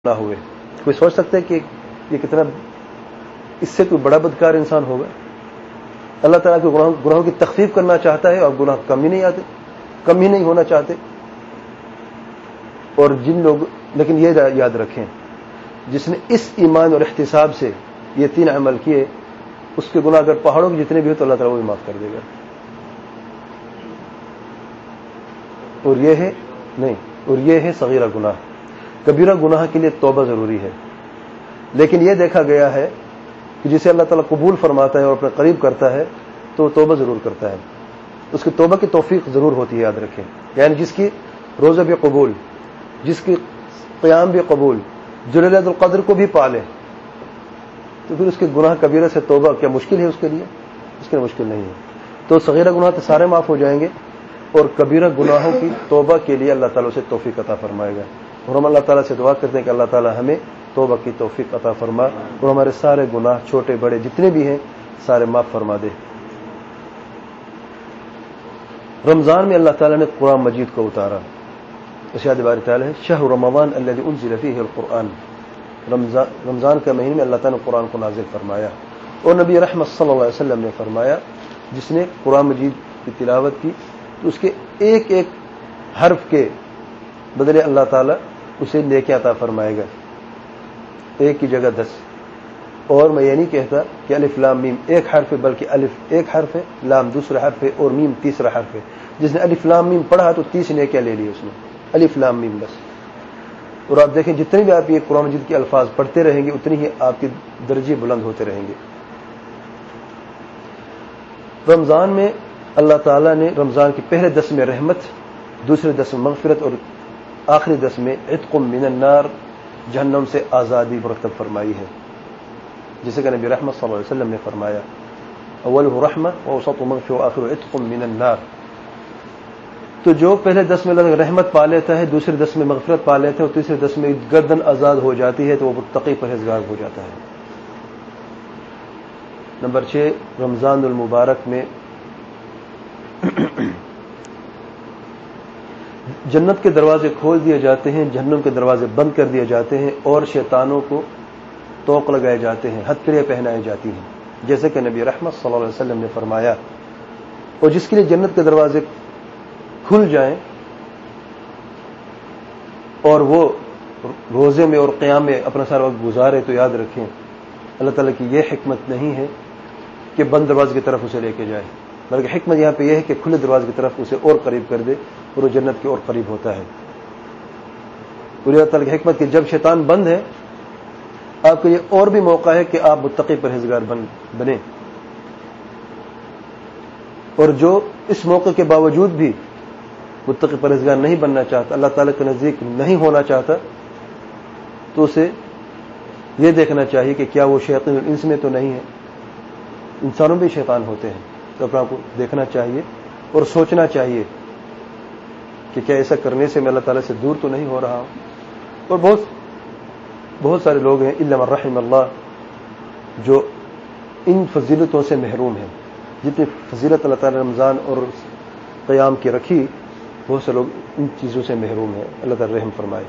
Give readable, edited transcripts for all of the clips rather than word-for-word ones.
نہ ہوئے. کوئی سوچ سکتا ہے کہ یہ کتنا اس سے کوئی بڑا بدکار انسان ہوگا؟ اللہ تعالیٰ کے گناہوں کی تخفیف کرنا چاہتا ہے اور گناہ کم ہی نہیں ہونا چاہتے. اور جن لوگ لیکن یہ یاد رکھیں، جس نے اس ایمان اور احتساب سے یہ 3 عمل کیے، اس کے گناہ اگر پہاڑوں کے جتنے بھی ہو تو اللہ تعالیٰ وہ بھی معاف کر دے گا. اور یہ ہے صغیرہ گناہ. کبیرہ گناہ کے لیے توبہ ضروری ہے، لیکن یہ دیکھا گیا ہے کہ جسے اللہ تعالیٰ قبول فرماتا ہے اور اپنے قریب کرتا ہے تو وہ توبہ ضرور کرتا ہے. اس کی توبہ کی توفیق ضرور ہوتی ہے، یاد رکھیں. یعنی جس کی روزہ بھی قبول، جس کی قیام بھی قبول، جو لیلۃ القدر کو بھی پالے، تو پھر اس کے گناہ کبیرہ سے توبہ کیا مشکل ہے اس کے لیے؟ اس کے لیے مشکل نہیں ہے. تو صغیرہ گناہ تو سارے معاف ہو جائیں گے، اور کبیرہ گناہوں کی توبہ کے لیے اللہ تعالیٰ سے توفیق عطا فرمائے گا. اور ہم اللہ تعالیٰ سے دعا کرتے ہیں کہ اللہ تعالیٰ ہمیں توبہ کی توفیق عطا فرما اور ہمارے سارے گناہ چھوٹے بڑے جتنے بھی ہیں سارے معاف فرما دے. رمضان میں اللہ تعالیٰ نے قرآن مجید کو اتارا. ارشاد باری تعالیٰ ہے شہر رمضان الذی انزل فیہ القرآن. رمضان کے مہینے میں اللہ تعالیٰ نے قرآن کو نازل فرمایا. اور نبی رحمت صلی اللہ علیہ وسلم نے فرمایا جس نے قرآن مجید کی تلاوت کی تو اس کے ایک ایک حرف کے بدلے اللہ تعالیٰ اسے نیکی عطا فرمائے گا، ایک کی جگہ 10. اور میں یہ نہیں کہتا کہ الف لام میم ایک حرف ہے، بلکہ الف ایک حرف ہے، لام دوسرا حرف ہے اور میم تیسرا حرف ہے. جس نے الف لام میم پڑھا تو 30 نیکیاں لے لی اس نے، الف لام میم بس. اور آپ دیکھیں جتنے بھی آپ یہ قرآن مجید کے الفاظ پڑھتے رہیں گے اتنی ہی آپ کے درجے بلند ہوتے رہیں گے. رمضان میں اللہ تعالیٰ نے رمضان کے پہلے 10 میں رحمت، دوسرے 10 میں مغفرت اور آخری 10 میں عتق من النار، جہنم سے آزادی مرتب فرمائی ہے. جیسے کہ نبی رحمت صلی اللہ علیہ وسلم نے فرمایا اولہ رحمہ واوسط مغفرۃ وآخر عتق من النار. تو جو پہلے 10 میں رحمت پا لیتا ہے، دوسرے 10 میں مغفرت پا لیتا ہے اور تیسرے 10 میں گردن آزاد ہو جاتی ہے تو وہ متقی پرہیزگار ہو جاتا ہے. نمبر 6، رمضان المبارک میں جنت کے دروازے کھول دیے جاتے ہیں، جہنم کے دروازے بند کر دیے جاتے ہیں اور شیطانوں کو توق لگائے جاتے ہیں، ہتھکڑیاں پہنائی جاتی ہیں، جیسے کہ نبی رحمت صلی اللہ علیہ وسلم نے فرمایا. اور جس کے لیے جنت کے دروازے کھل جائیں اور وہ روزے میں اور قیام میں اپنا سارا وقت گزارے تو یاد رکھیں اللہ تعالیٰ کی یہ حکمت نہیں ہے کہ بند دروازے کی طرف اسے لے کے جائے، بلکہ حکمت یہاں پہ یہ ہے کہ کھلے دروازے کی طرف اسے اور قریب کر دے اور وہ جنت کے اور قریب ہوتا ہے. اور اللہ تعالیٰ کی حکمت کہ جب شیطان بند ہے آپ کے لیے اور بھی موقع ہے کہ آپ متقی پرہیزگار بنیں. اور جو اس موقع کے باوجود بھی متقی پرہیزگار نہیں بننا چاہتا، اللہ تعالیٰ کے نزدیک نہیں ہونا چاہتا، تو اسے یہ دیکھنا چاہیے کہ کیا وہ شیاطین الانس میں تو نہیں ہے. انسانوں بھی شیطان ہوتے ہیں، تو اپنا کو دیکھنا چاہیے اور سوچنا چاہیے کہ کیا ایسا کرنے سے میں اللہ تعالیٰ سے دور تو نہیں ہو رہا ہوں. اور بہت سارے لوگ ہیں الا من رحم اللہ جو ان فضیلتوں سے محروم ہیں. جتنی فضیلت اللہ تعالیٰ نے رمضان اور قیام کی رکھی، بہت سے لوگ ان چیزوں سے محروم ہیں. اللہ تعالیٰ رحم فرمائے.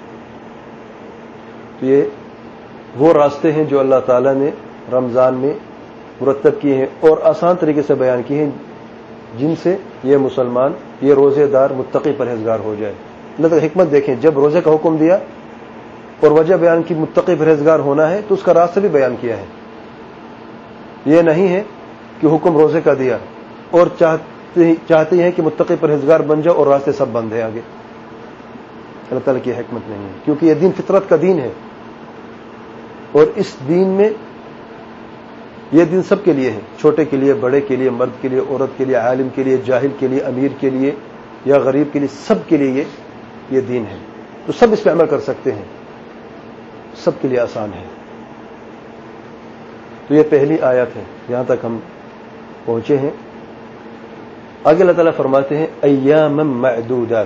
تو یہ وہ راستے ہیں جو اللہ تعالیٰ نے رمضان میں مرتب کیے ہیں اور آسان طریقے سے بیان کیے ہیں، جن سے یہ مسلمان، یہ روزے دار متقی پرہیزگار ہو جائے. اللہ تعالیٰ حکمت دیکھیں، جب روزے کا حکم دیا اور وجہ بیان کی متقی پرہیزگار ہونا ہے تو اس کا راستہ بھی بیان کیا ہے. یہ نہیں ہے کہ حکم روزے کا دیا اور چاہتے ہیں کہ متقی پرہیزگار بن جاؤ اور راستے سب بند ہیں آگے. اللہ تعالیٰ کی حکمت نہیں ہے، کیونکہ یہ دین فطرت کا دین ہے اور اس دین میں یہ دن سب کے لیے ہے، چھوٹے کے لیے، بڑے کے لیے، مرد کے لیے، عورت کے لیے، عالم کے لیے، جاہل کے لیے، امیر کے لیے یا غریب کے لیے، سب کے لیے یہ دین ہے. تو سب اس پہ عمل کر سکتے ہیں، سب کے لیے آسان ہے. تو یہ پہلی آیت ہے، یہاں تک ہم پہنچے ہیں. آگے اللہ تعالیٰ فرماتے ہیں ایام معدودات،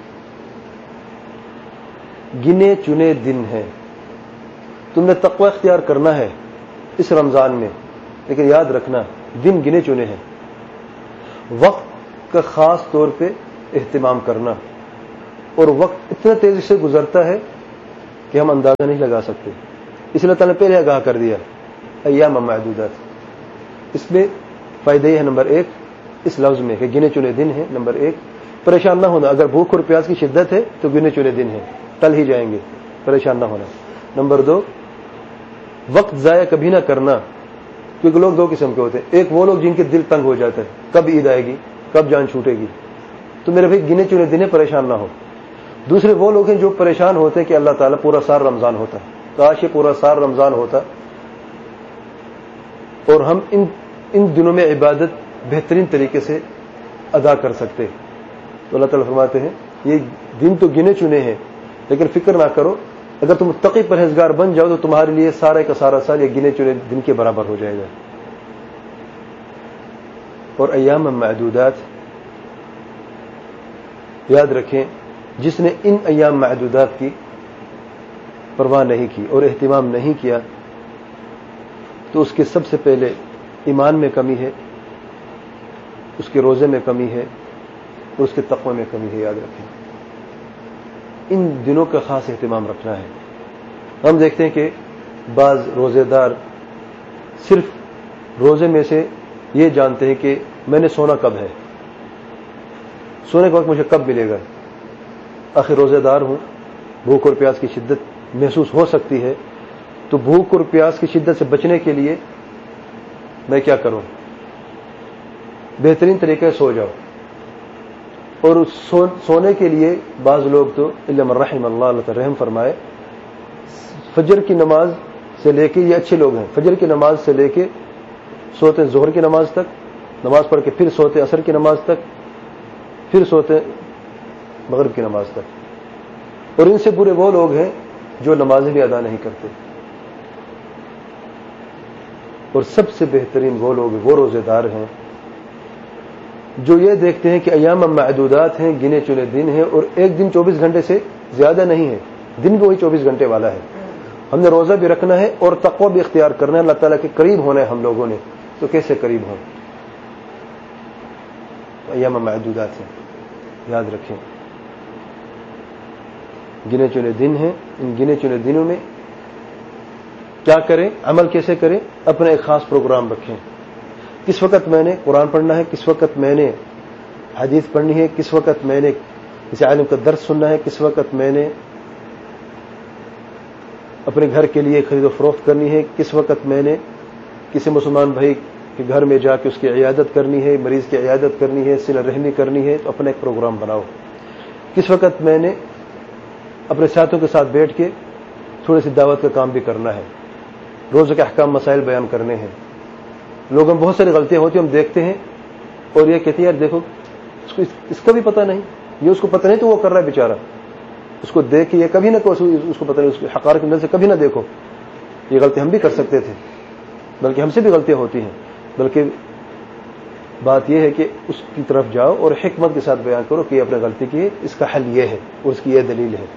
گنے چنے دن ہیں. تم نے تقوی اختیار کرنا ہے اس رمضان میں، لیکن یاد رکھنا دن گنے چنے ہیں. وقت کا خاص طور پہ اہتمام کرنا، اور وقت اتنا تیزی سے گزرتا ہے کہ ہم اندازہ نہیں لگا سکتے. اس لیے اللہ تعالیٰ نے پہلے آگاہ کر دیا ایام معدودات. اس میں فائدہ یہ ہے نمبر ایک اس لفظ میں کہ گنے چنے دن ہیں. نمبر ایک پریشان نہ ہونا. اگر بھوک اور پیاس کی شدت ہے تو گنے چنے دن ہیں, ٹل ہی جائیں گے, پریشان نہ ہونا. نمبر دو وقت ضائع کبھی نہ کرنا, کیونکہ لوگ دو قسم کے ہوتے ہیں. ایک وہ لوگ جن کے دل تنگ ہو جاتا ہے کب عید آئے گی, کب جان چھوٹے گی, تو میرے بھائی گنے چنے دن پریشان نہ ہو. دوسرے وہ لوگ ہیں جو پریشان ہوتے ہیں کہ اللہ تعالیٰ پورا سال رمضان ہوتا, کاش یہ پورا سال رمضان ہوتا اور ہم ان دنوں میں عبادت بہترین طریقے سے ادا کر سکتے. تو اللہ تعالیٰ فرماتے ہیں یہ دن تو گنے چنے ہیں, لیکن فکر نہ کرو, اگر تم متقی پرہیزگار بن جاؤ تو تمہارے لیے سارے کا سارا سال یہ گنے چنے دن کے برابر ہو جائے گا. اور ایام معدودات یاد رکھیں, جس نے ان ایام معدودات کی پرواہ نہیں کی اور اہتمام نہیں کیا تو اس کے سب سے پہلے ایمان میں کمی ہے, اس کے روزے میں کمی ہے اور اس کے تقوی میں کمی ہے. یاد رکھیں ان دنوں کا خاص اہتمام رکھنا ہے. ہم دیکھتے ہیں کہ بعض روزے دار صرف روزے میں سے یہ جانتے ہیں کہ میں نے سونا کب ہے, سونے کا وقت مجھے کب ملے گا. آخر روزے دار ہوں, بھوک اور پیاس کی شدت محسوس ہو سکتی ہے, تو بھوک اور پیاس کی شدت سے بچنے کے لیے میں کیا کروں؟ بہترین طریقے سے سو جاؤ. اور سونے کے لیے بعض لوگ تو الا من رحم اللہ, اللہ تعالی رحم فرمائے, فجر کی نماز سے لے کے, یہ اچھے لوگ ہیں, فجر کی نماز سے لے کے سوتے ظہر کی نماز تک, نماز پڑھ کے پھر سوتے عصر کی نماز تک, پھر سوتے مغرب کی نماز تک. اور ان سے برے وہ لوگ ہیں جو نمازیں بھی ادا نہیں کرتے. اور سب سے بہترین وہ لوگ, وہ روزے دار ہیں جو یہ دیکھتے ہیں کہ ایام معدودات ہیں, گنے چنے دن ہیں, اور ایک دن 24 گھنٹے سے زیادہ نہیں ہے, دن بھی وہی 24 گھنٹے والا ہے. ہم نے روزہ بھی رکھنا ہے اور تقوی بھی اختیار کرنا ہے, اللہ تعالیٰ کے قریب ہونا ہے ہم لوگوں نے. تو کیسے قریب ہوں؟ ایام معدودات ہیں, یاد رکھیں گنے چنے دن ہیں. ان گنے چنے دنوں میں کیا کریں, عمل کیسے کریں؟ اپنا ایک خاص پروگرام رکھیں. کس وقت میں نے قرآن پڑھنا ہے, کس وقت میں نے حدیث پڑھنی ہے, کس وقت میں نے کسی عالم کا درس سننا ہے, کس وقت میں نے اپنے گھر کے لیے خرید و فروخت کرنی ہے, کس وقت میں نے کسی مسلمان بھائی کے گھر میں جا کے اس کی عیادت کرنی ہے, مریض کی عیادت کرنی ہے, صلہ رحمی کرنی ہے. تو اپنا ایک پروگرام بناؤ. کس وقت میں نے اپنے ساتھیوں کے ساتھ بیٹھ کے تھوڑی سی دعوت کا کام بھی کرنا ہے, روز کے احکام مسائل بیان کرنے ہیں. لوگوں میں بہت ساری غلطیاں ہوتی ہیں, ہم دیکھتے ہیں اور یہ کہتے ہیں یار دیکھو اس کا بھی پتہ نہیں, یہ اس کو پتہ نہیں تو وہ کر رہا ہے بیچارہ, اس کو دیکھ کے یہ کبھی نہ اس کو پتہ نہیں, اس کے حقار کی نظر سے کبھی نہ دیکھو. یہ غلطی ہم بھی کر سکتے تھے, بلکہ ہم سے بھی غلطیاں ہوتی ہیں. بلکہ بات یہ ہے کہ اس کی طرف جاؤ اور حکمت کے ساتھ بیان کرو کہ یہ اپنے غلطی کی ہے, اس کا حل یہ ہے اور اس کی یہ دلیل ہے.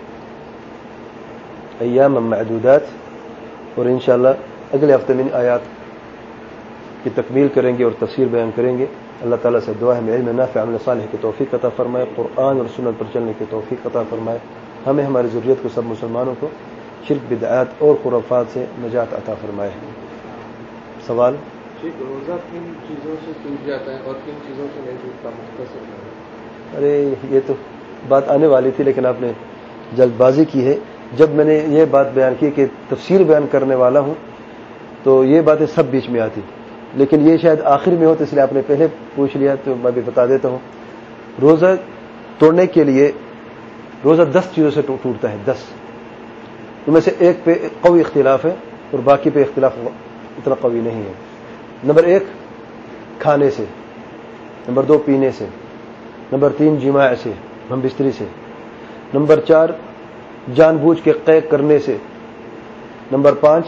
ایام معدودات. اور انشاءاللہ اگلے ہفتے میں آیات کی تکمیل کریں گے اور تفسیر بیان کریں گے. اللہ تعالیٰ سے دعا ہے ہمیں علم نافع عمل صالح کی توفیق عطا فرمائے, قرآن اور سنت پر چلنے کی توفیق عطا فرمائے. ہمیں ہماری ضروریت کو سب مسلمانوں کو شرک بدعات اور خرافات سے نجات عطا فرمائے. سوال؟ روزہ کن چیزوں سے ٹوٹ جاتا ہے اور کن چیزوں سے نہیں ٹوٹتا, مختصر؟ ارے یہ تو بات آنے والی تھی لیکن آپ نے جلد بازی کی ہے. جب میں نے یہ بات بیان کی کہ تفسیر بیان کرنے والا ہوں تو یہ باتیں سب بیچ میں آتی, لیکن یہ شاید آخر میں ہو تو اس لیے آپ نے پہلے پوچھ لیا تو میں بھی بتا دیتا ہوں. روزہ توڑنے کے لیے روزہ 10 چیزوں سے ٹوٹتا ہے. 10 ان میں سے ایک پہ قوی اختلاف ہے اور باقی پہ اختلاف اتنا قوی نہیں ہے. نمبر 1 کھانے سے, نمبر 2 پینے سے, نمبر 3 جماع سے, ہم بستری سے, نمبر 4 جان بوجھ کے قے کرنے سے, نمبر 5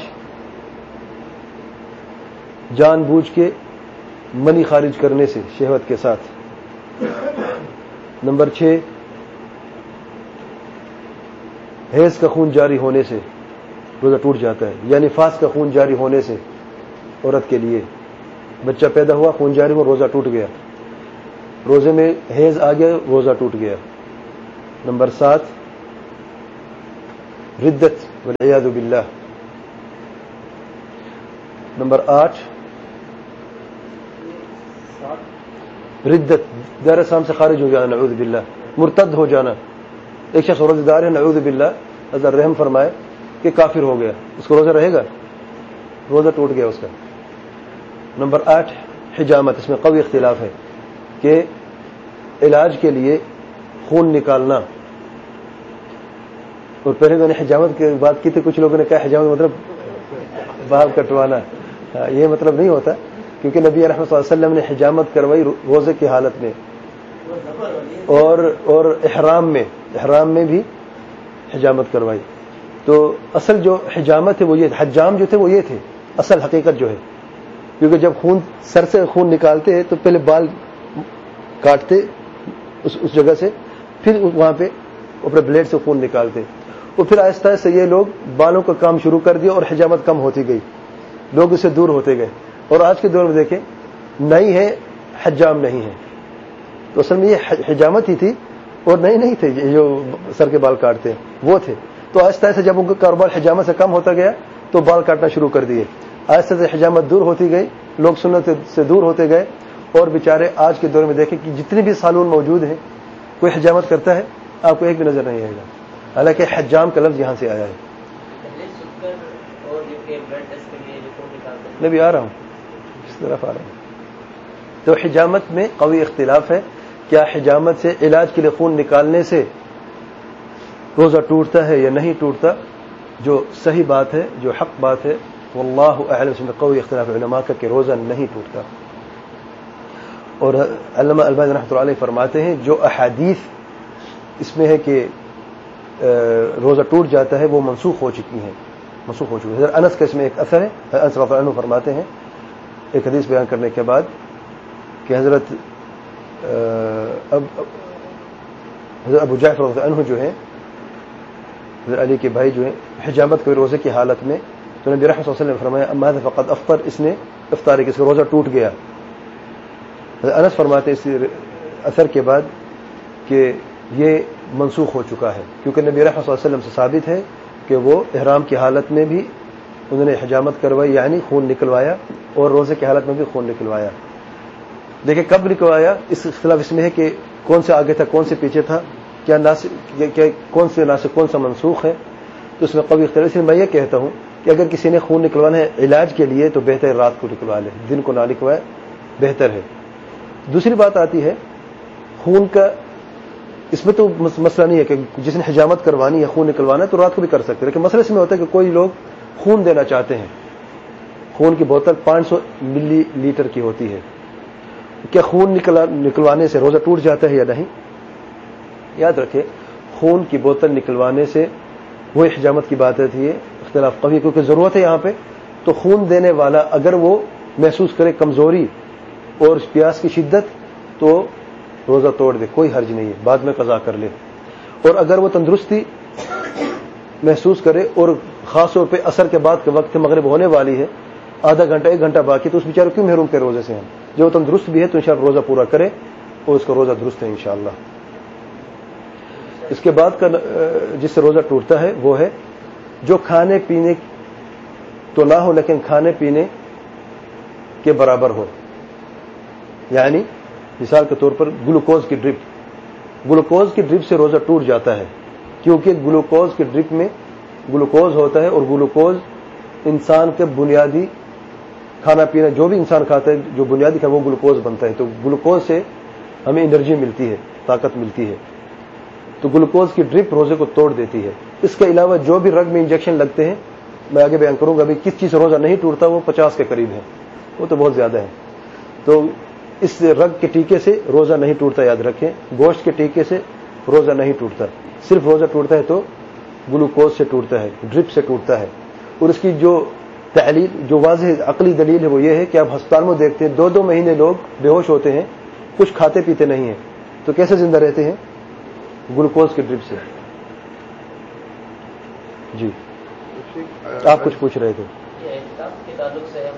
جان بوجھ کے منی خارج کرنے سے شہوت کے ساتھ, نمبر 6 حیض کا خون جاری ہونے سے روزہ ٹوٹ جاتا ہے, یعنی نفاس کا خون جاری ہونے سے عورت کے لیے بچہ پیدا ہوا, خون جاری ہوا, روزہ ٹوٹ گیا. روزے میں حیض آ گیا, روزہ ٹوٹ گیا. نمبر 7 ردت والعیاذ باللہ. نمبر 8 ردت، دائرہ اسلام سے خارج ہو جانا، نعوذ باللہ، مرتد ہو جانا. ایک شخص روزہ دار ہے، نعوذ باللہ، اللہ رحم فرمائے کہ کافر ہو گیا، اس کو روزہ رہے گا؟ روزہ ٹوٹ گیا اس کا. نمبر 8 حجامت. اس میں قوی اختلاف ہے کہ علاج کے لیے خون نکالنا، اور پہلے میں نے حجامت کی بات کی تھی، کچھ لوگوں نے کہا حجامت مطلب بال کٹوانا. یہ مطلب نہیں ہوتا، کیونکہ نبی رحمۃ اللہ علیہ وسلم نے حجامت کروائی روزے کی حالت میں، اور احرام میں بھی حجامت کروائی. تو اصل جو حجامت ہے وہ یہ، حجام جو تھے وہ یہ تھے، اصل حقیقت جو ہے. کیونکہ جب سر سے خون نکالتے تو پہلے بال کاٹتے اس جگہ سے، پھر وہاں پہ اپنے بلیڈ سے خون نکالتے، اور پھر آہستہ آہستہ یہ لوگ بالوں کا کام شروع کر دیا اور حجامت کم ہوتی گئی، لوگ اس سے دور ہوتے گئے. اور آج کے دور میں دیکھیں نئی ہے، حجام نہیں ہے. تو اصل میں یہ حجامت ہی تھی، اور نہیں تھے جو سر کے بال کاٹتے وہ تھے. تو آہستہ آہستہ جب ان کا کاروبار حجامت سے کم ہوتا گیا تو بال کاٹنا شروع کر دیے. آہستہ سے حجامت دور ہوتی گئی، لوگ سنت سے دور ہوتے گئے، اور بیچارے آج کے دور میں دیکھیں کہ جتنے بھی سالون موجود ہیں کوئی حجامت کرتا ہے آپ کو ایک بھی نظر نہیں آئے گا، حالانکہ حجام کا لفظ یہاں سے آیا ہے. میں بھی آ رہا ہوں، اس طرف آ رہا ہوں. تو حجامت میں قوی اختلاف ہے، کیا حجامت سے علاج کے لیے خون نکالنے سے روزہ ٹوٹتا ہے یا نہیں ٹوٹتا؟ جو صحیح بات ہے، جو حق بات ہے، واللہ اعلم، اس میں قوی اختلاف علماء کا کہ روزہ نہیں ٹوٹتا. اور علامہ البانی رحمۃ اللہ علیہ فرماتے ہیں جو احادیث اس میں ہے کہ روزہ ٹوٹ جاتا ہے وہ منسوخ ہو چکی ہیں. حضرت انس کا اس میں ایک اثر ہے. انس رضی اللہ عنہ فرماتے ہیں ایک حدیث بیان کرنے کے بعد کہ حضرت ابو جعفر رضی اللہ عنہ جو ہیں، حضرت علی کے بھائی جو ہیں، حجامت کے روزے کی حالت میں، تو نبی رحمۃ اللہ علیہ وسلم نے فرمایا اما ذا فقد افطر، اس نے افطار کی، اس کا روزہ ٹوٹ گیا. انس فرماتے اس اثر کے بعد کہ یہ منسوخ ہو چکا ہے، کیونکہ نبی رحمۃ اللہ علیہ وسلم سے ثابت ہے کہ وہ احرام کی حالت میں بھی انہوں نے حجامت کروائی، یعنی خون نکلوایا، اور روزے کی حالت میں بھی خون نکلوایا. دیکھیں کب نکلوایا، اس اختلاف اس میں ہے کہ کون سے آگے تھا کون سے پیچھے تھا، کیا کون سے ناسخ کون سا منسوخ ہے. تو اس میں قوی اختلاف. اس لیے میں یہ کہتا ہوں کہ اگر کسی نے خون نکلوانا ہے علاج کے لیے تو بہتر رات کو نکلوا لے، دن کو نہ نکلوائے، بہتر ہے. دوسری بات آتی ہے خون کا، اس میں تو مسئلہ نہیں ہے کہ جس نے حجامت کروانی ہے خون نکلوانا ہے تو رات کو بھی کر سکتے ہیں، لیکن مسئلہ اس میں ہوتا ہے کہ کوئی لوگ خون دینا چاہتے ہیں. خون کی بوتل 500 ملی لیٹر کی ہوتی ہے، کیا خون نکلوانے سے روزہ ٹوٹ جاتا ہے یا نہیں؟ یاد رکھیں خون کی بوتل نکلوانے سے وہی حجامت کی بات ہے، اختلاف قوی، کیونکہ ضرورت ہے یہاں پہ. تو خون دینے والا اگر وہ محسوس کرے کمزوری اور پیاس کی شدت تو روزہ توڑ دے، کوئی حرج نہیں ہے، بعد میں قضا کر لے. اور اگر وہ تندرستی محسوس کرے اور خاص طور پہ عصر کے بعد کے وقت مغرب ہونے والی ہے، آدھا گھنٹہ 1 گھنٹہ باقی، تو اس بیچارے کیوں محروم کے روزے سے ہم؟ جو تندرست بھی ہے تو انشاءاللہ روزہ پورا کرے اور اس کا روزہ درست ہے انشاءاللہ. اس کے بعد کا جس سے روزہ ٹوٹتا ہے وہ ہے جو کھانے پینے تو نہ ہو لیکن کھانے پینے کے برابر ہو. یعنی مثال کے طور پر گلوکوز کی ڈرپ سے روزہ ٹوٹ جاتا ہے، کیونکہ گلوکوز کی ڈرپ میں گلوکوز ہوتا ہے، اور گلوکوز انسان کے بنیادی کھانا پینا جو بھی انسان کھاتا ہے جو بنیادی کھانا وہ گلوکوز بنتا ہے. تو گلوکوز سے ہمیں انرجی ملتی ہے، طاقت ملتی ہے. تو گلوکوز کی ڈرپ روزے کو توڑ دیتی ہے. اس کے علاوہ جو بھی رگ میں انجیکشن لگتے ہیں، میں آگے بیان کروں گا ابھی کس چیز سے روزہ نہیں ٹوٹتا، وہ 50 کے قریب ہے، وہ تو بہت زیادہ ہے. تو اس رگ کے ٹیکے سے روزہ نہیں ٹوٹتا، یاد رکھیں. گوشت کے ٹیکے سے روزہ نہیں ٹوٹتا، صرف روزہ ٹوٹتا ہے تو گلوکوز سے ٹوٹتا ہے، ڈرپ سے ٹوٹتا ہے. اور اس کی جو تعلیل، جو واضح عقلی دلیل ہے وہ یہ ہے کہ آپ ہسپتال میں دیکھتے ہیں 2-2 مہینے لوگ بے ہوش ہوتے ہیں، کچھ کھاتے پیتے نہیں ہیں، تو کیسے زندہ رہتے ہیں؟ گلوکوز کی ڈرپ سے. جی آپ کچھ پوچھ رہے تھے. کے تعلق سے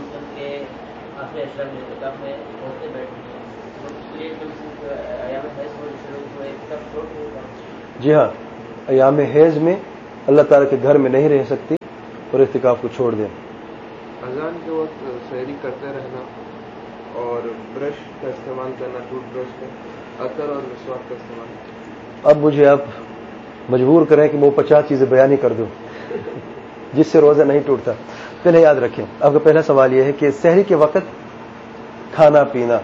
جی ہاں، ایام حیض میں اللہ ताला के घर में नहीं रह सकती और इत्तिकाफ को छोड़ दें। अजान के वक्त सहरी करते रहना और ब्रश का इस्तेमाल करना, टूथ ब्रश का, अतर और मिसवाक का इस्तेमाल। अब मुझे आप मजबूर करें कि मैं 50 चीजें बयान ही कर दूं जिससे रोजा नहीं टूटता। पहले याद रखें, आपका पहला सवाल यह है कि सहरी के वक्त खाना पीना।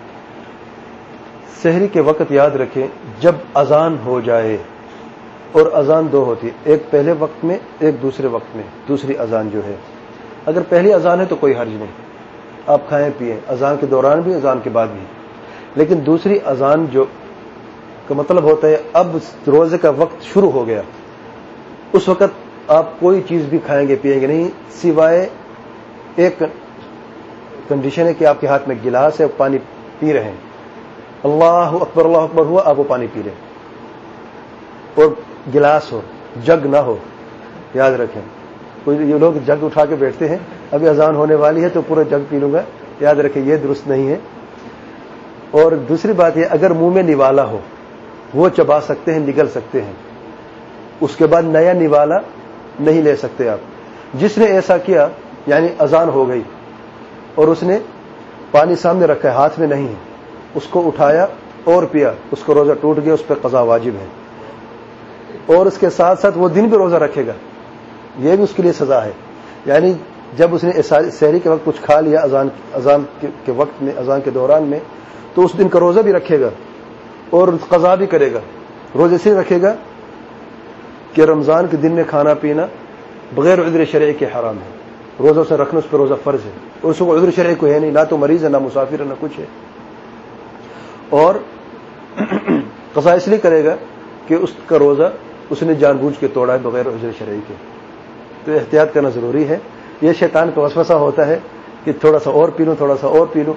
सहरी के वक्त याद रखें जब अजान हो जाए, और अजान दो होती है, एक पहले वक्त में, एक दूसरे वक्त में। दूसरी अजान जो है, अगर पहली अजान है तो कोई हर्ज नहीं, आप खाएं पिएं, अजान के दौरान भी अजान के बाद भी। लेकिन दूसरी अजान जो का मतलब होता है अब रोजे का वक्त शुरू हो गया, उस वक्त आप कोई चीज भी खाएंगे पिएंगे नहीं, सिवाय एक कंडीशन है कि आपके हाथ में गिलास है, पानी पी रहे हैं, अल्लाह अकबर हुआ, आप वो पानी पी रहे हैं, और गिलास हो, जग ना हो। याद रखें, कोई ये लोग जग उठा के बैठते हैं, अभी अजान होने वाली है तो पूरा जग पी लूंगा, याद रखें ये दुरुस्त नहीं है। और दूसरी बात है, अगर मुंह में निवाला हो वो चबा सकते हैं, निगल सकते हैं, उसके बाद नया निवाला नहीं ले सकते आप। जिसने ऐसा किया, यानी अजान हो गई और उसने पानी सामने रखा है, हाथ में नहीं है, उसको उठाया और पिया, उसको रोजा टूट गया, उस पर कज़ा वाजिब है, और उसके साथ साथ वो दिन भी रोजा रखेगा, यह भी उसके लिए सजा है। यानी जब उसने सहरी के वक्त कुछ खा लिया अजान के वक्त में, अजान के दौरान में, तो उस दिन का रोजा भी रखेगा और कज़ा भी करेगा। रोजे से रखेगा कि रमजान के दिन में खाना पीना बगैर उज़्र शरई के हराम है, रोजा से रखना उस पर रोजा फर्ज है, और उसको उज़्र शरई को है नहीं, ना तो मरीज है, ना मुसाफिर है, ना कुछ है। और कज़ा इसलिए करेगा कि उसका रोजा उसने जानबूझ के तोड़ा है बगैर उज़्र शरई के। तो एहतियात करना जरूरी है। ये शैतान का वसवसा होता है कि थोड़ा सा और पी लूं, थोड़ा सा और पी लूं।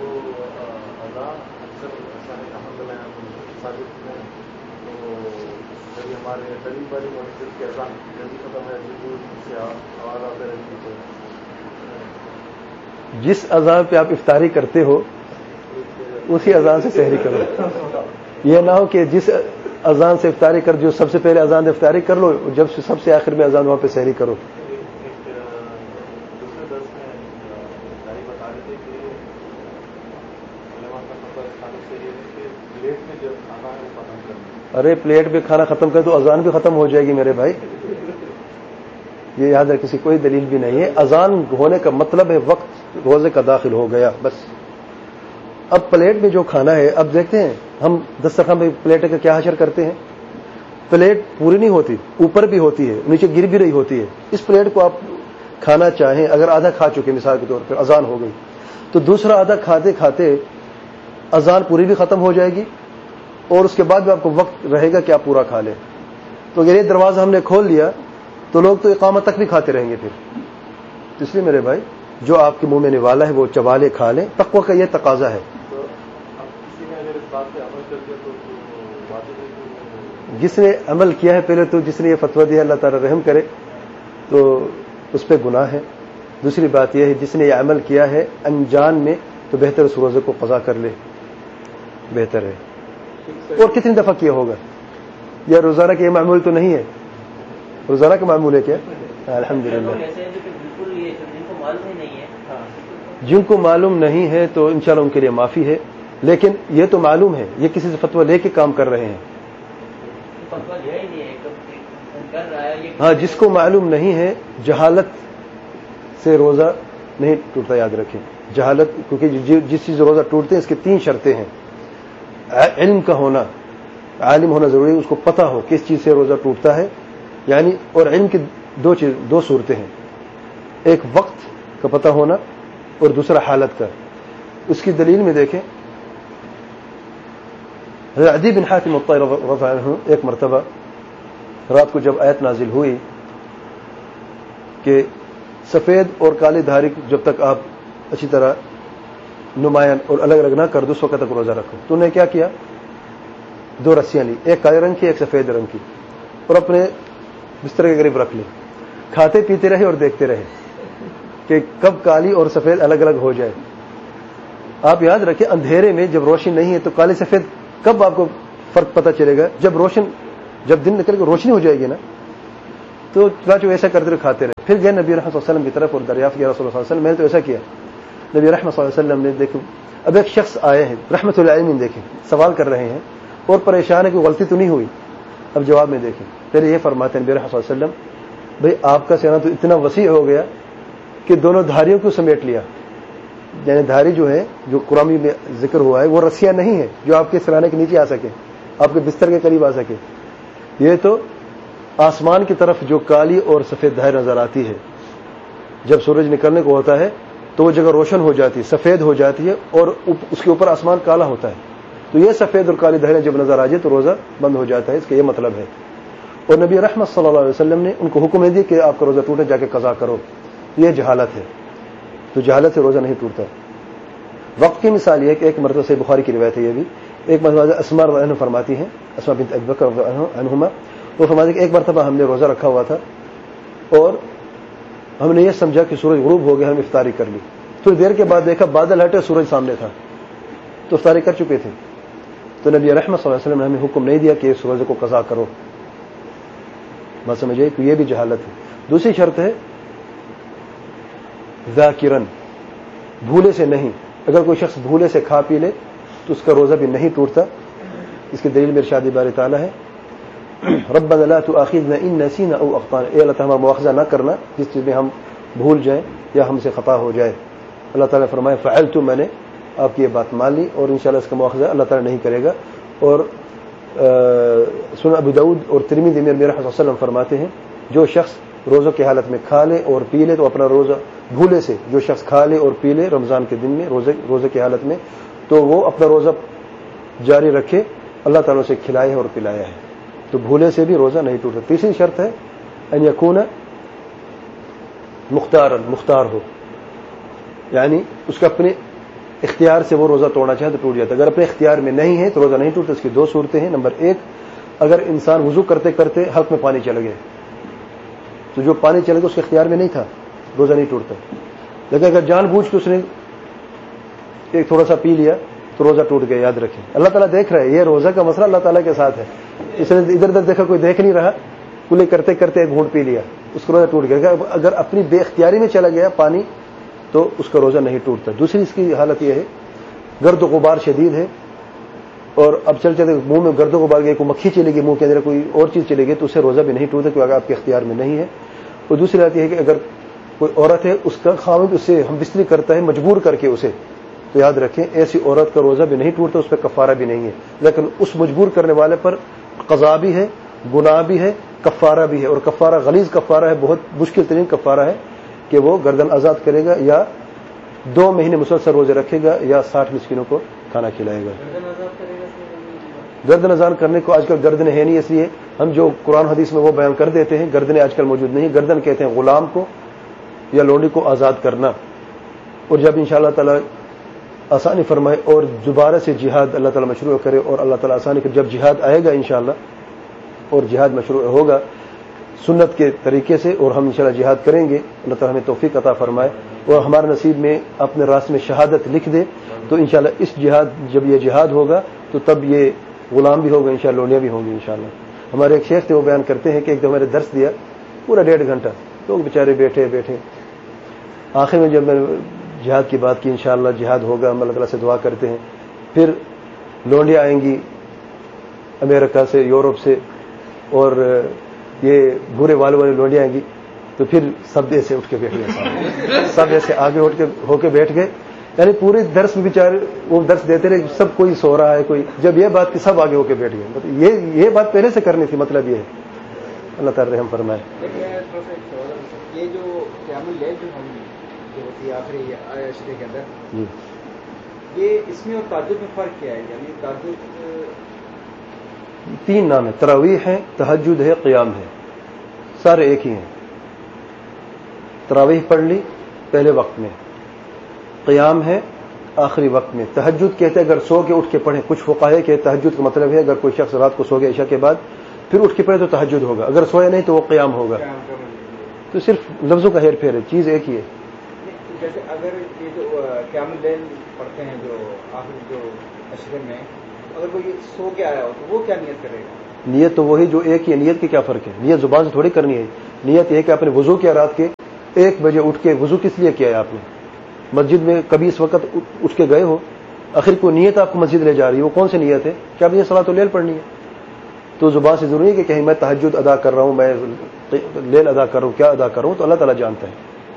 जिस अजान पे आप इफ्तारी करते हो उसी अजान से सहरी करो। यह ना हो कि जिस अजान से इफ्तारी कर, जो सबसे पहले अजान से इफ्तारी कर लो, जब सबसे आखिर में अजान वहां पे सहरी करो। अरे प्लेट में खाना खत्म कर तो अजान भी खत्म हो जाएगी मेरे भाई, ये याद रख, किसी कोई दलील भी नहीं है। अजान होने का मतलब है वक्त रोजे का दाखिल हो गया, बस। अब प्लेट में जो खाना है, अब देखते हैं हम दस्तरखान में प्लेट का क्या हशर करते हैं। प्लेट पूरी नहीं होती, ऊपर भी होती है, नीचे गिर भी रही होती है। इस प्लेट को आप खाना चाहें, अगर आधा खा चुके मिसाल के तौर पर, अजान हो गई, तो दूसरा आधा खाते खाते अजान पूरी भी खत्म हो जाएगी, और उसके बाद भी आपको वक्त रहेगा कि आप पूरा खा लें। तो अगर ये दरवाजा हमने खोल लिया तो लोग तो इकामत तक भी खाते रहेंगे फिर। इसलिए मेरे भाई, जो आपके मुंह में निवाला है वो चबा ले, खा लें, तक़वा का ये तकाजा है। जिसने अमल किया है, पहले तो जिसने ये फतवा दिया अल्लाह ताला रहम करे, तो उस पर गुनाह है। दूसरी बात यह है, जिसने ये अमल किया है अनजान में, तो बेहतर उस रोजे को क़ज़ा कर ले, बेहतर है। और कितनी दफा किया होगा, या रोजाना का ये मामूल तो नहीं है, रोजाना का मामूल है क्या? अल्हम्दुलिल्लाह। जिनको मालूम नहीं है तो इंशाल्लाह उनके लिए माफी है, लेकिन ये तो मालूम है, ये किसी से फतवा लेके काम कर रहे हैं। हाँ, जिसको मालूम नहीं है, जहालत से रोजा नहीं टूटता, याद रखें। जहालत, क्योंकि जिस चीज रोजा टूटते हैं इसकी 3 शर्तें हैं। इल्म का होना, आलिम होना जरूरी है, उसको पता हो किस चीज से रोजा टूटता है, यानी, और इल्म की 2 सूरतें हैं, एक वक्त का पता होना और दूसरा हालत का। उसकी दलील में देखें, अदी बिन हातिम अत्ताई रज़ियल्लाहु अन्हु एक मरतबा रात को जब आयत नाजिल हुई कि सफेद और काली धारी जब तक आप अच्छी तरह नुमायान और अलग अलग ना कर दो, उस वक्त तक रोजा रखो, तो उन्होंने क्या किया, 2 रस्सियां ली, एक काले रंग की, एक सफेद रंग की, और अपने बिस्तर के करीब रख ली। खाते पीते रहे और देखते रहे कि कब काली और सफेद अलग अलग हो जाए। आप याद रखें, अंधेरे में जब रोशनी नहीं है तो काली सफेद कब आपको फर्क पता चलेगा? जब दिन निकल कर रोशनी हो जाएगी ना, تو چنانچہ ایسا کرتے رہے، کھاتے رہے. پھر گئے نبی رحمت صلی اللہ علیہ وسلم کی طرف اور دریافت کیا، رسول اللہ صلی اللہ علیہ وسلم میں نے تو ایسا کیا. نبی رحمت صلی اللہ علیہ وسلم نے دیکھو اب ایک شخص آئے ہیں رحمت العالمین، دیکھیں سوال کر رہے ہیں اور پریشان ہے کہ غلطی تو نہیں ہوئی. اب جواب میں دیکھیں پہلے یہ فرماتے ہیں نبی رحمت صلی اللہ علیہ وسلم، بھئی آپ کا سینہ تو اتنا وسیع ہو گیا کہ دونوں دھاریوں کو سمیٹ لیا. یعنی دھاری جو ہے جو قرآن میں ذکر ہوا ہے وہ رسیاں نہیں ہے جو آپ کے سرانے کے نیچے آ سکے، آپ کے بستر کے قریب آ سکے. یہ تو آسمان کی طرف جو کالی اور سفید دھاری نظر آتی ہے، جب سورج نکلنے کو ہوتا ہے تو وہ جگہ روشن ہو جاتی ہے، سفید ہو جاتی ہے اور اس کے اوپر آسمان کالا ہوتا ہے. تو یہ سفید اور کالی دھاریاں جب نظر آ جائے تو روزہ بند ہو جاتا ہے، اس کا یہ مطلب ہے. اور نبی رحمت صلی اللہ علیہ وسلم نے ان کو حکم دیا کہ آپ کا روزہ ٹوٹے جا کے قضا کرو. یہ جہالت ہے، تو جہالت سے روزہ نہیں ٹوٹتا. وقت کی مثال یہ ہے کہ ایک مرتبہ سے بخاری کی روایت ہے، یہ بھی ایک مرتبہ اسماء رضی اللہ عنہ فرماتی ہیں، اسماء بنت ابی بکر رضی اللہ عنہما، وہ فرماتی کہ ایک مرتبہ ہم نے روزہ رکھا ہوا تھا اور ہم نے یہ سمجھا کہ سورج غروب ہو گیا، ہم افطاری کر لی. تھوڑی دیر کے بعد دیکھا بادل ہٹے، سورج سامنے تھا، تو افطاری کر چکے تھے. تو نبی رحمت صلی اللہ علیہ وسلم نے ہمیں حکم نہیں دیا کہ اس روزے کو قضا کرو. بات سمجھے کہ یہ بھی جہالت ہے. دوسری شرط ہے ذاکرن، بھولے سے نہیں. اگر کوئی شخص بھولے سے کھا پی لے تو اس کا روزہ بھی نہیں ٹوٹتا. اس کی دلیل میں ارشاد باری تعالیٰ ہے، ربنا لا تؤاخذنا ان نسینا او اخطانا، اے اللہ تعالیٰ مواخذہ نہ کرنا جس چیز میں ہم بھول جائیں یا ہم سے خطا ہو جائے. اللہ تعالیٰ نے فرمایا فعلت، میں نے آپ کی یہ بات مان لی اور انشاءاللہ اس کا مواخذہ اللہ تعالیٰ نہیں کرے گا. اور سنن ابو داؤد اور ترمذی میں نبی رحمۃ اللہ علیہ وسلم فرماتے ہیں جو شخص روزوں کی حالت میں کھا لے اور پی لے تو اپنا روزہ بھولے سے جو شخص کھا لے اور پی لے رمضان کے دن میں روزے کی حالت میں تو وہ اپنا روزہ جاری رکھے، اللہ تعالیٰ سے کھلایا ہے اور پلایا ہے. تو بھولے سے بھی روزہ نہیں ٹوٹتا. تیسری شرط ہے ان یکون مختارا، مختار ہو، یعنی اس کا اپنے اختیار سے وہ روزہ توڑنا چاہے تو ٹوٹ جاتا ہے. اگر اپنے اختیار میں نہیں ہے تو روزہ نہیں ٹوٹتا. اس کی دو صورتیں ہیں. نمبر ایک، اگر انسان وضو کرتے کرتے حلق میں پانی چل گئے تو جو پانی چل گیا اس کے اختیار میں نہیں تھا، روزہ نہیں ٹوٹتا. لیکن اگر جان بوجھ کے اس نے ایک تھوڑا سا پی لیا تو روزہ ٹوٹ گیا. یاد رکھیں اللہ تعالیٰ دیکھ رہا ہے، یہ روزہ کا مسئلہ اللہ تعالیٰ کے ساتھ ہے. اس نے ادھر ادھر دیکھا کوئی دیکھ نہیں رہا، کلے کرتے کرتے ایک گھونٹ پی لیا، اس کا روزہ ٹوٹ گیا. اگر اپنی بے اختیاری میں چلا گیا پانی تو اس کا روزہ نہیں ٹوٹتا. دوسری اس کی حالت یہ ہے گرد و غبار شدید ہے اور اب چل چلتے منہ میں گرد و غبار گئی، کوئی مکھی چلے گی منہ کے اندر، کوئی اور چیز چلے گی تو اسے روزہ بھی نہیں ٹوٹتا کیونکہ آپ کے اختیار میں نہیں ہے. اور دوسری بات یہ ہے کہ اگر کوئی عورت ہے اس کا خاوند اسے ہم بستری کرتا ہے مجبور کر کے اسے، تو یاد رکھیں ایسی عورت کا روزہ بھی نہیں ٹوٹتا، اس پہ کفارہ بھی نہیں ہے. لیکن اس مجبور کرنے والے پر قضا بھی ہے، گناہ بھی ہے، کفارہ بھی ہے. اور کفارہ غلیظ کفارہ ہے، بہت مشکل ترین کفارہ ہے کہ وہ گردن آزاد کرے گا یا 2 مہینے مسلسل روزے رکھے گا یا 60 مسکینوں کو کھانا کھلائے گا. گردن آزاد کرنے کو آج کل گردن ہے نہیں، اس لیے ہم جو قرآن حدیث میں وہ بیان کر دیتے ہیں. گردنیں آج کل موجود نہیں. گردن کہتے ہیں غلام کو یا لونڈی کو آزاد کرنا. اور جب انشاءاللہ تعالی آسانی فرمائے اور دوبارہ سے جہاد اللہ تعالی مشروع کرے اور اللہ تعالی آسانی کرے، جب جہاد آئے گا انشاءاللہ اور جہاد مشروع ہوگا سنت کے طریقے سے اور ہم انشاءاللہ جہاد کریں گے، اللہ تعالی ہمیں توفیق عطا فرمائے اور ہمارے نصیب میں اپنے راستے میں شہادت لکھ دے. تو انشاءاللہ اس جہاد جب یہ جہاد ہوگا تو تب یہ غلام بھی ہوگا انشاءاللہ، لونڈیاں بھی ہوں گی انشاءاللہ. ہمارے ایک شیخ تھے وہ بیان کرتے ہیں کہ ایک دم ہمارے درس دیا پورا 1.5 گھنٹہ، لوگ بیچارے بیٹھے بیٹھے. آخر میں جب میں نے جہاد کی بات کی انشاءاللہ جہاد ہوگا، ہم اللہ تعالیٰ سے دعا کرتے ہیں. پھر لونڈیاں آئیں گی امریکہ سے، یورپ سے، اور یہ بھورے والے والے لونڈیاں آئیں گی. تو پھر سب ایسے اٹھ کے بیٹھ گئے، سب ایسے آگے اٹھ کے ہو کے بیٹھ گئے. یعنی پورے درس میں بیچارے وہ درس دیتے رہے، سب کوئی سو رہا ہے کوئی. جب یہ بات کی سب آگے ہو کے بیٹھ گئے. مطلب یہ بات پہلے سے کرنی تھی، مطلب یہ ہے. اللہ تعالی رحم فرمائے. یہ جو قیام اللیل جو ہوتی ہے آخری عشرے کے اندر، جی یہ اس میں اور تہجد میں فرق کیا ہے؟ یعنی تہجد 3 نام ہے، تراویح ہے، تہجد ہے، قیام ہے، سارے ایک ہی ہیں. تراویح پڑھ لی پہلے وقت میں، قیام ہے آخری وقت میں. تہجد کہتے ہیں اگر سو کے اٹھ کے پڑھیں. کچھ فقہاء کہ تہجد کا مطلب ہے اگر کوئی شخص رات کو سو گیا عشاء کے بعد پھر اٹھ کے پڑھے تو تہجد ہوگا، اگر سویا نہیں تو وہ قیام ہوگا. تو صرف لفظوں کا ہیر پھیر ہے، چیز ایک ہی ہے. جیسے اگر یہ جو قیام اللیل پڑھتے ہیں جو آخری جو عشرے میں، اگر کوئی سو کے آیا ہو تو وہ کیا نیت کرے گا؟ نیت تو وہی جو ایک ہی ہے. نیت کے کیا فرق ہے؟ نیت زبان سے تھوڑی کرنی ہے. نیت یہ کہ آپ نے وضو کیا رات کے 1 بجے اٹھ کے، وضو کس لیے کیا ہے آپ نے؟ مسجد میں کبھی اس وقت اٹھ کے گئے ہو؟ آخر کوئی نیت آپ کو مسجد لے جا رہی ہے، وہ کون سی نیت ہے؟ کیا آپ نے صلاۃ اللیل پڑھنی ہے؟ تو زبان سے ضروری ہے کہ کہیں میں تہجد ادا کر رہا ہوں، میں لیل ادا کر رہا ہوں، کیا ادا کر رہا ہوں، تو اللہ تعالیٰ جانتا ہے.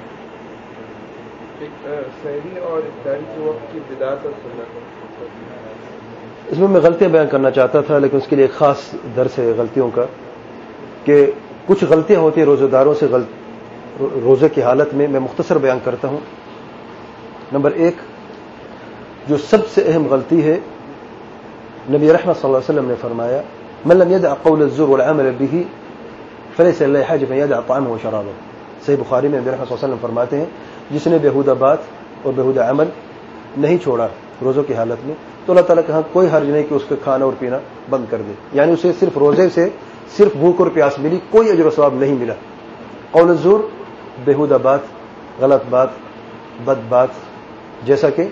سحری اور افطاری کے وقت کی بدعت اور سنت، اس میں غلطیاں بیان کرنا چاہتا تھا، لیکن اس کے لیے ایک خاص درس ہے غلطیوں کا، کہ کچھ غلطیاں ہوتی ہیں روزہ داروں سے روزے کی حالت میں مختصر بیان کرتا ہوں. نمبر 1 جو سب سے اہم غلطی ہے، نبی رحمت صلی اللہ علیہ وسلم نے فرمایا من لم يدع قول الزور والعمل به فليس لله حاجة ان يدع طعامه وشرابه. صحیح بخاری میں نبی رحمت صلی اللہ علیہ وسلم فرماتے ہیں جس نے بیہودہ بات اور بیہودہ عمل نہیں چھوڑا روزوں کی حالت میں، تو اللہ تعالیٰ کے ہاں کوئی حرج نہیں کہ اس کا کھانا اور پینا بند کر دے. یعنی اسے صرف روزے سے صرف بھوک اور پیاس ملی، کوئی اجر و ثواب نہیں ملا. قول الزور، بیہودہ بات، غلط بات، بد بات، جیسا کہ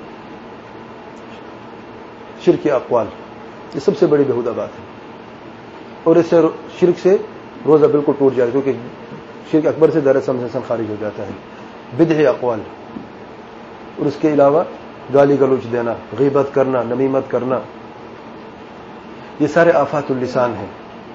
شرک اقوال، یہ سب سے بڑی بیہودہ بات ہے، اور اس سے شرک سے روزہ بالکل ٹوٹ جائے، کیونکہ شرک اکبر سے دائرہ اسلام سے انسان خارج ہو جاتا ہے. بدعی اقوال، اور اس کے علاوہ گالی گلوچ دینا، غیبت کرنا، نمیمت کرنا، یہ سارے آفات اللسان ہیں.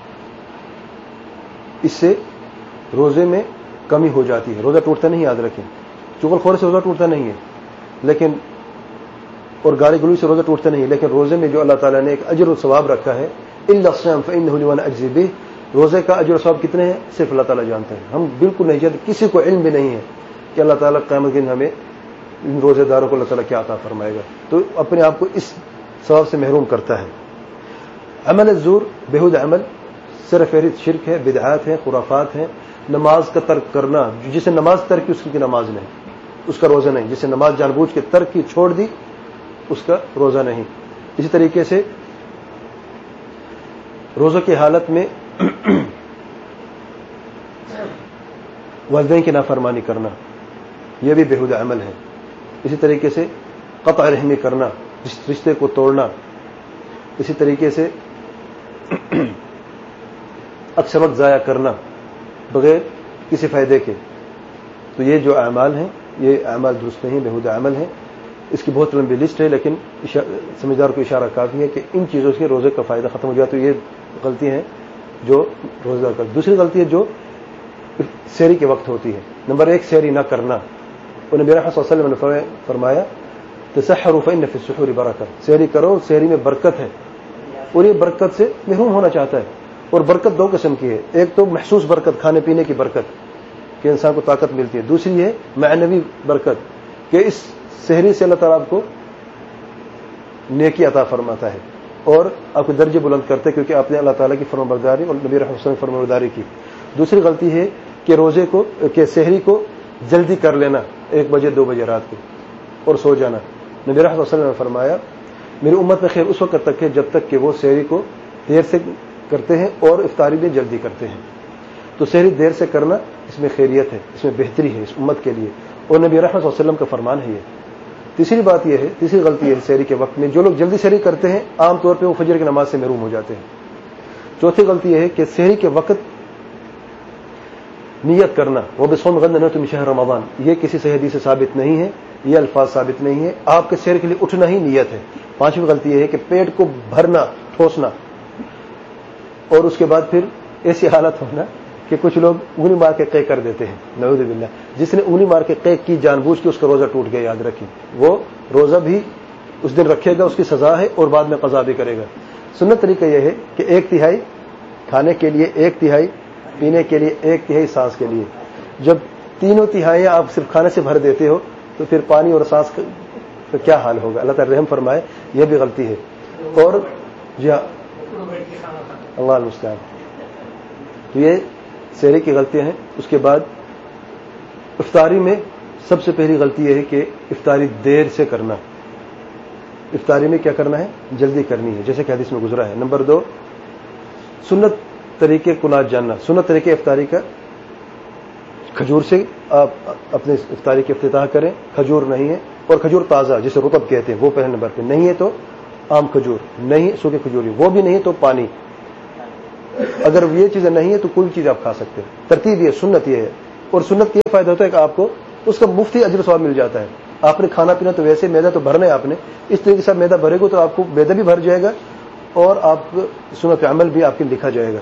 اس سے روزے میں کمی ہو جاتی ہے. روزہ ٹوٹتا نہیں، یاد رکھیں، چغل خور سے روزہ ٹوٹتا نہیں ہے، لیکن اور گالی گلوچ سے روزہ ٹوٹتا نہیں ہے، لیکن روزے میں جو اللہ تعالیٰ نے ایک اجر و ثواب رکھا ہے، الا الصيام فانه لي وانا اجزي به، روزے کا اجر و ثواب کتنے ہیں صرف اللہ تعالیٰ جانتے ہیں. ہم بالکل نہیں جانتے، کسی کو علم بھی نہیں ہے کہ اللہ تعالیٰ قیامت کے دن ہمیں ان روزے داروں کو اللہ تعالیٰ کیا عطا فرمائے گا. تو اپنے آپ کو اس ثواب سے محروم کرتا ہے. عمل الزور، بیہودہ عمل، سر فہرست شرک ہے، بدعات ہیں، خرافات ہیں. نماز کا ترک کرنا، جسے نماز ترک کی اس کی نماز نہیں، اس کا روزہ نہیں. جسے نماز جان بوجھ کے ترک کی، چھوڑ دی، اس کا روزہ نہیں. اسی طریقے سے روزوں کی حالت میں والدین کی نافرمانی کرنا، یہ بھی بیہودہ عمل ہے. اسی طریقے سے قطع رحمی کرنا، رشتے کو توڑنا. اسی طریقے سے اکثر وقت ضائع کرنا بغیر کسی فائدے کے. تو یہ جو اعمال ہیں، یہ اعمال درست نہیں، بیہودہ عمل ہیں. اس کی بہت لمبی لسٹ ہے، لیکن سمجھدار کو اشارہ کافی ہے کہ ان چیزوں سے روزے کا فائدہ ختم ہو جائے. تو یہ غلطی ہے جو روزہ دار کرتا. دوسری غلطی ہے جو سحری کے وقت ہوتی ہے. نمبر 1 سحری نہ کرنا. اور نبی رحمت صلی اللہ علیہ وسلم نے فرمایا تسحروا فإن فی السحور برکۃ، سحری کرو، سحری میں برکت ہے. اور یہ برکت سے محروم ہونا چاہتا ہے. اور برکت 2 قسم کی ہے، ایک تو محسوس برکت، کھانے پینے کی برکت کہ انسان کو طاقت ملتی ہے. دوسری ہے معنوی برکت کہ اس سحری سے اللہ تعالیٰ آپ کو نیکی عطا فرماتا ہے اور آپ کو درجے بلند کرتے ہیں، کیونکہ آپ نے اللہ تعالیٰ کی فرمانبرداری اور نبی رحمۃ اللہ کی فرمانبرداری کی. دوسری غلطی ہے کہ روزے کو، کہ سحری کو جلدی کر لینا 1 بجے 2 بجے رات کو اور سو جانا. نبی رحمۃ اللہ علیہ وسلم نے فرمایا میری امت میں خیر اس وقت تک ہے جب تک کہ وہ سحری کو دیر سے کرتے ہیں اور افطاری بھی جلدی کرتے ہیں. تو سحری دیر سے کرنا، اس میں خیریت ہے، اس میں بہتری ہے اس امت کے لیے، اور نبی رحمۃ اللہ علیہ وسلم کا فرمان ہے یہ. تیسری بات یہ ہے، تیسری غلطی ہے سحری کے وقت میں جو لوگ جلدی سحری کرتے ہیں عام طور پہ وہ فجر کی نماز سے محروم ہو جاتے ہیں. چوتھی غلطی یہ ہے کہ سحری کے وقت نیت کرنا، وہ بصوم غد نویت من شہر رمضان، یہ کسی صحیح حدیث سے ثابت نہیں ہے، یہ الفاظ ثابت نہیں ہے. آپ کے سحر کے لیے اٹھنا ہی نیت ہے. پانچویں غلطی یہ ہے کہ پیٹ کو بھرنا، ٹھوسنا، اور اس کے بعد پھر ایسی حالت ہونا کہ کچھ لوگ انگلی مار کے قے کر دیتے ہیں، نعوذ باللہ. جس نے انگلی مار کے قے کی جان بوجھ کے، اس کا روزہ ٹوٹ گیا. یاد رکھیں، وہ روزہ بھی اس دن رکھے گا، اس کی سزا ہے، اور بعد میں قضا بھی کرے گا. سنت طریقہ یہ ہے کہ 1/3 کھانے کے لیے، 1/3 پینے کے لیے، 1/3 سانس کے لیے. جب تینوں تہائی آپ صرف کھانے سے بھر دیتے ہو تو پھر پانی اور سانس کا کیا حال ہوگا. اللہ تعالی رحم فرمائے. یہ بھی غلطی ہے. اور جی ہاں، اللہ المستعان. تو یہ سحری کی غلطیاں ہیں. اس کے بعد افطاری میں سب سے پہلی غلطی یہ ہے کہ افطاری دیر سے کرنا. افطاری میں کیا کرنا ہے؟ جلدی کرنی ہے، جیسے کہ حدیث میں گزرا ہے. نمبر 2 سنت طریقے کو نہ جاننا. سنت طریقے افطاری کا کھجور سے آپ اپنے افطاری کی افتتاح کریں. کھجور نہیں ہے، اور کھجور تازہ جسے رطب کہتے ہیں وہ پہلے نمبر پہ. نہیں ہے تو عام کھجور، نہیں سوکھے کھجوری، وہ بھی نہیں تو پانی. اگر یہ چیزیں نہیں ہیں تو کوئی چیز آپ کھا سکتے ہیں. ترتیب یہ سنت یہ ہے. اور سنت کا یہ فائدہ ہوتا ہے کہ آپ کو اس کا مفتی اجر ثواب مل جاتا ہے. آپ نے کھانا پینا تو ویسے میدا تو بھرنا ہے آپ نے, اس طریقے سے میدا بھرے گا تو آپ کو میدا بھی بھر جائے گا اور آپ سنت عمل بھی آپ کے لکھا جائے گا.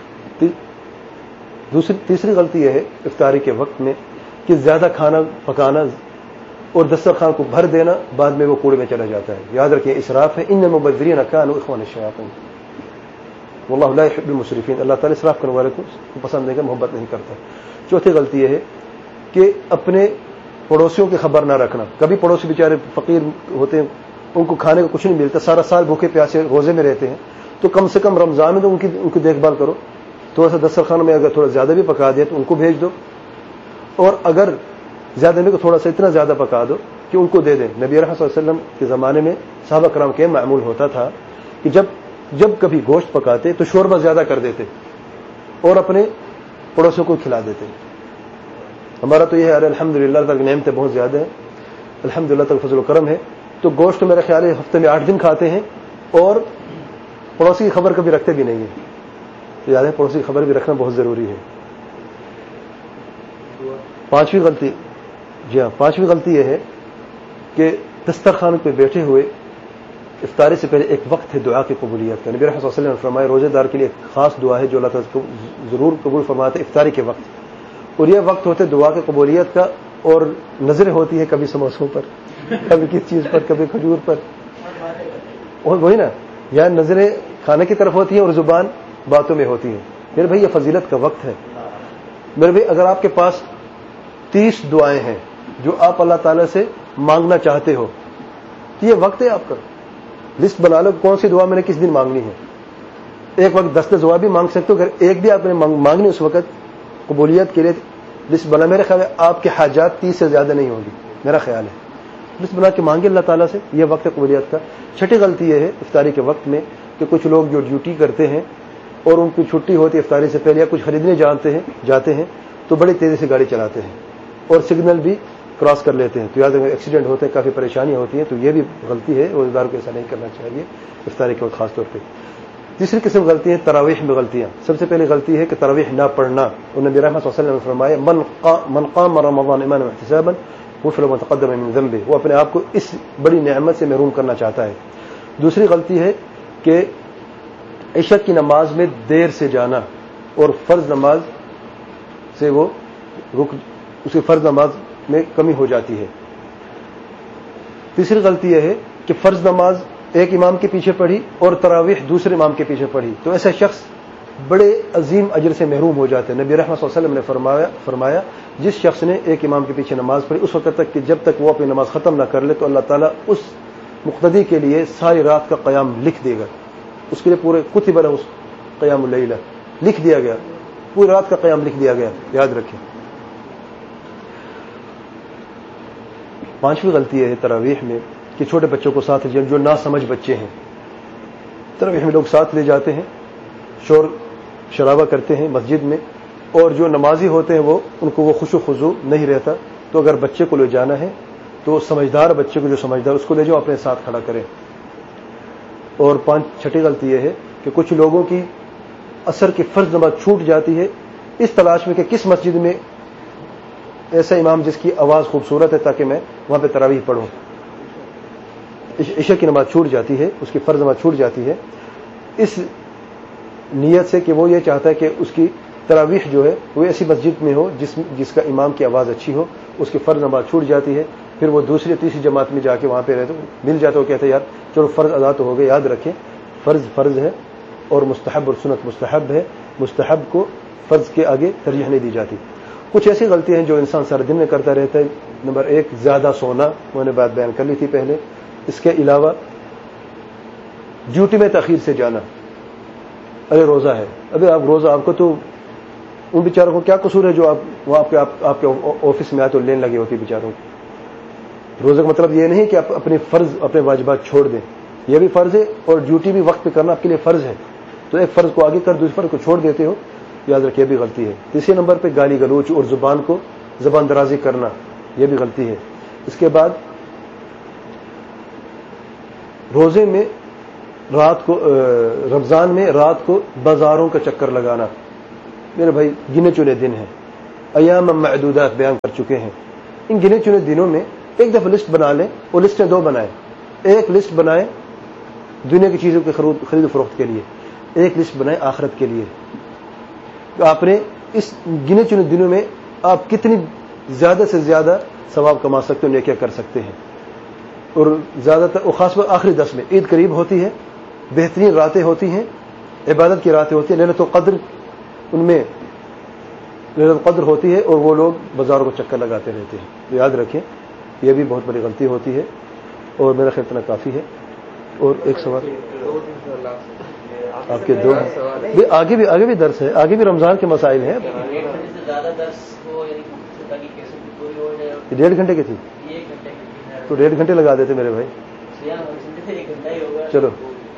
تیسری غلطی یہ ہے افطاری کے وقت میں کہ زیادہ کھانا پکانا اور دسترخوان کو بھر دینا, بعد میں وہ کوڑے میں چلا جاتا ہے. یاد رکھیں اسراف ہے. ان المبذرین کانوا اخوان الشیاطین واللہ لا يحب المسرفین. اللہ تعالیٰ اسراف کرنے والے کو پسند نہیں, محبت نہیں کرتا. چوتھی غلطی یہ ہے کہ اپنے پڑوسیوں کی خبر نہ رکھنا. کبھی پڑوسی بیچارے فقیر ہوتے ہیں, ان کو کھانے کو کچھ نہیں ملتا, سارا سال بھوکے پیاسے روزے میں رہتے ہیں, تو کم سے کم رمضان میں تو ان کی دیکھ بھال کرو. تھوڑا سا دسترخوان میں اگر تھوڑا زیادہ بھی پکا دیا تو ان کو بھیج دو, اور اگر زیادہ نہیں تو تھوڑا سا اتنا زیادہ پکا دو کہ ان کو دے دیں. نبی رحمۃ صلی اللہ علیہ وسلم کے زمانے میں صحابہ کرام کے معمول ہوتا تھا کہ جب کبھی گوشت پکاتے تو شوربہ زیادہ کر دیتے اور اپنے پڑوسیوں کو کھلا دیتے. ہمارا تو یہ ہے الحمدللہ تک نعمتیں بہت زیادہ ہیں, الحمدللہ تک فضل و کرم ہے, تو گوشت تو میرا خیال ہے ہفتے میں 8 دن کھاتے ہیں اور پڑوسی کی خبر کبھی رکھتے بھی نہیں ہیں. تو یاد ہے پڑوسی کی خبر بھی رکھنا بہت ضروری ہے. پانچویں غلطی یہ ہے کہ دسترخوان پہ بیٹھے ہوئے افطاری سے پہلے ایک وقت ہے دعا کی قبولیت کا. نبی رحمۃ اللہ علیہ وسلم نے فرمایا روزے دار کے لیے ایک خاص دعا ہے جو اللہ تعالیٰ ضرور قبول فرماتا ہے افطاری کے وقت, اور یہ وقت ہوتا ہے دعا کی قبولیت کا. اور نظریں ہوتی ہیں کبھی سموسوں پر, کبھی کس چیز پر, کبھی کھجور پر, اور وہی نا, یہاں نظریں کھانے کی طرف ہوتی ہیں اور زبان باتوں میں ہوتی ہیں. میرے بھائی یہ فضیلت کا وقت ہے. میرے بھائی اگر آپ کے پاس 30 دعائیں ہیں جو آپ اللہ تعالیٰ سے مانگنا چاہتے ہو تو یہ وقت ہے آپ کا. لسٹ بنا لو کون سی دعا میں نے کس دن مانگنی ہے. ایک وقت 10 دعا بھی مانگ سکتے ہو, اگر ایک بھی آپ نے مانگنی اس وقت قبولیت کے لیے لسٹ بنا. میرے خیال ہے آپ کے حاجات 30 سے زیادہ نہیں ہوگی, میرا خیال ہے. لسٹ بنا کے مانگے اللہ تعالیٰ سے, یہ وقت قبولیت کا. چھٹی غلطی یہ ہے افطاری کے وقت میں کہ کچھ لوگ جو ڈیوٹی کرتے ہیں اور ان کی چھٹی ہوتی ہے افطاری سے پہلے یا کچھ خریدنے جاتے ہیں تو بڑی تیزی سے گاڑی چلاتے ہیں اور سگنل بھی کراس کر لیتے ہیں, تو یاد رکھیں ایکسیڈنٹ ہوتے ہیں, کافی پریشانیاں ہوتی ہیں. تو یہ بھی غلطی ہے, روزدار کو ایسا نہیں کرنا چاہیے افطاری کے وقت خاص طور پہ. تیسری قسم غلطی ہے تراویح میں غلطیاں. سب سے پہلی غلطی ہے کہ تراویح نہ پڑھنا. اور نبی رحمۃ صلی اللہ علیہ وسلم نے فرمایا من قام رمضان ایمانا واحتسابا غفر له ما تقدم من ذنبه. وہ اپنے آپ کو اس بڑی نعمت سے محروم کرنا چاہتا ہے. دوسری غلطی ہے کہ عشاء کی نماز میں دیر سے جانا اور فرض نماز سے وہ اس کی فرض نماز میں کمی ہو جاتی ہے. تیسری غلطی یہ ہے کہ فرض نماز ایک امام کے پیچھے پڑھی اور تراویح دوسرے امام کے پیچھے پڑھی, تو ایسا شخص بڑے عظیم اجر سے محروم ہو جاتے ہیں. نبی رحمۃ صلی اللہ علیہ وسلم نے فرمایا جس شخص نے ایک امام کے پیچھے نماز پڑھی اس وقت تک کہ جب تک وہ اپنی نماز ختم نہ کر لے تو اللہ تعالیٰ اس مقتدی کے لیے ساری رات کا قیام لکھ دے گا. اس کے لیے پورے کتب له قیام اللیلہ لکھ دیا گیا, پوری رات کا قیام لکھ دیا گیا. یاد رکھیں. پانچویں غلطی ہے تراویح میں کہ چھوٹے بچوں کو ساتھ لے, جو نا سمجھ بچے ہیں تراویح میں لوگ ساتھ لے جاتے ہیں, شور شرابہ کرتے ہیں مسجد میں, اور جو نمازی ہوتے ہیں ان کو وہ خوش و خضوع نہیں رہتا. تو اگر بچے کو لے جانا ہے تو سمجھدار بچے کو, جو سمجھدار اس کو لے جاؤ, اپنے ساتھ کھڑا کریں. اور چھٹی غلطی یہ ہے کہ کچھ لوگوں کی عصر کی فرض نماز چھوٹ جاتی ہے اس تلاش میں کہ کس مسجد میں ایسا امام جس کی آواز خوبصورت ہے تاکہ میں وہاں پہ تراویح پڑھوں. عشاء کی نماز چھوٹ جاتی ہے, اس کی فرض نماز چھوٹ جاتی ہے اس نیت سے کہ وہ یہ چاہتا ہے کہ اس کی تراویح جو ہے وہ ایسی مسجد میں ہو جس کا امام کی آواز اچھی ہو. اس کی فرض نماز چھوٹ جاتی ہے, پھر وہ دوسری تیسری جماعت میں جا کے وہاں پہ رہتے مل جاتا, وہ کہتے ہیں یار چلو فرض ادا تو ہو گئے. یاد رکھیں فرض ہے اور مستحب اور سنت مستحب ہے. مستحب کو فرض کے آگے ترجیح نہیں دی جاتی. کچھ ایسی غلطیاں ہیں جو انسان سارے دن میں کرتا رہتا ہے. نمبر 1 زیادہ سونا, میں نے بات بیان کر لی تھی پہلے. اس کے علاوہ ڈیوٹی میں تاخیر سے جانا. ارے روزہ ہے, ابھی آپ روزہ, آپ کو تو ان بیچاروں کو کیا قصور ہے جو آپ کے آفس میں آئے تو لین لگی ہوتی بیچاروں کی. روزہ کا مطلب یہ نہیں کہ آپ اپنے فرض اپنے واجبات چھوڑ دیں, یہ بھی فرض ہے اور ڈیوٹی بھی وقت پہ کرنا آپ کے لیے فرض ہے. تو ایک فرض کو آگے کر دوسرے فرض کو چھوڑ دیتے ہو, یاد رکھیے یہ بھی غلطی ہے. تیسرے نمبر پہ گالی گلوچ اور زبان درازی کرنا, یہ بھی غلطی ہے. اس کے بعد روزے میں رات کو رمضان میں رات کو بازاروں کا چکر لگانا، میرے بھائی گنے چنے دن ہیں، ایام معدودات بیان کر چکے ہیں. ان گنے چنے دنوں میں ایک دفعہ لسٹ بنا لیں، اور لسٹیں دو بنائیں. ایک لسٹ بنائیں دنیا کی چیزوں کی خرید و فروخت کے لیے، ایک لسٹ بنائیں آخرت کے لیے. آپ نے اس گنے چنے دنوں میں آپ کتنی زیادہ سے زیادہ ثواب کما سکتے ہو، نیکیاں کر سکتے ہیں. اور زیادہ تر خاص طور آخری 10 میں عید قریب ہوتی ہے، بہترین راتیں ہوتی ہیں، عبادت کی راتیں ہوتی ہیں، لیلۃ القدر ان میں لیلۃ القدر ہوتی ہے، اور وہ لوگ بازاروں کو چکر لگاتے رہتے ہیں. تو یاد رکھیں یہ بھی بہت بڑی غلطی ہوتی ہے، اور میرا خیال اتنا کافی ہے. اور ایک سوال آپ کے 2 ہیں، آگے بھی درس ہے، آگے بھی رمضان کے مسائل ہیں. 1.5 گھنٹے کی تھی تو 1.5 گھنٹے لگا دیتے میرے بھائی. چلو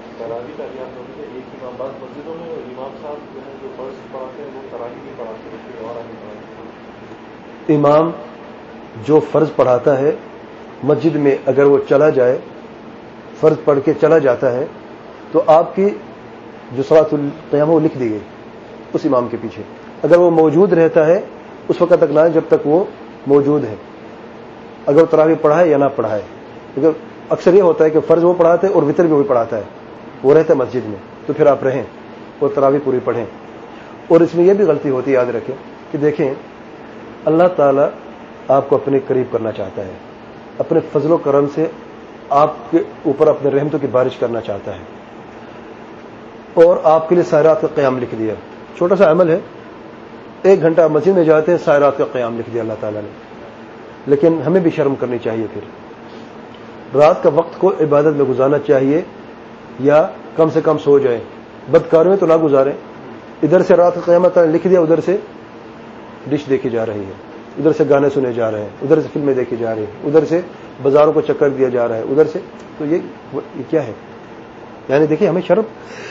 امام جو فرض پڑھاتا ہے مسجد میں اگر وہ چلا جائے، فرض پڑھ کے چلا جاتا ہے، تو آپ کی جو صلاۃ القیام وہ لکھ دی گئی اس امام کے پیچھے. اگر وہ موجود رہتا ہے اس وقت تک نہ جب تک وہ موجود ہے، اگر وہ تراویح پڑھائے یا نہ پڑھائے. کیونکہ اکثر یہ ہوتا ہے کہ فرض وہ پڑھاتے اور وتر بھی وہی پڑھاتا ہے، وہ رہتا ہے مسجد میں، تو پھر آپ رہیں اور تراویح پوری پڑھیں. اور اس میں یہ بھی غلطی ہوتی ہے، یاد رکھیں کہ دیکھیں اللہ تعالیٰ آپ کو اپنے قریب کرنا چاہتا ہے، اپنے فضل و کرم سے آپ کے اوپر اپنے رحمتوں کی بارش کرنا چاہتا ہے، اور آپ کے لیے ساری رات کا قیام لکھ دیا. چھوٹا سا عمل ہے، 1 گھنٹہ آپ مسجد میں جاتے ہیں، ساری رات کا قیام لکھ دیا اللہ تعالیٰ نے. لیکن ہمیں بھی شرم کرنی چاہیے، پھر رات کا وقت کو عبادت میں گزارنا چاہیے، یا کم سے کم سو جائیں. بدکاروں میں تو نہ گزاریں. ادھر سے رات کا قیامت لکھ دیا، ادھر سے ڈش دیکھی جا رہی ہے، ادھر سے گانے سنے جا رہے ہیں، ادھر سے فلمیں دیکھی جا رہی ہیں، ادھر سے بازاروں کو چکر دیا جا رہا ہے، ادھر سے. تو یہ کیا ہے؟ یعنی دیکھیے ہمیں شرم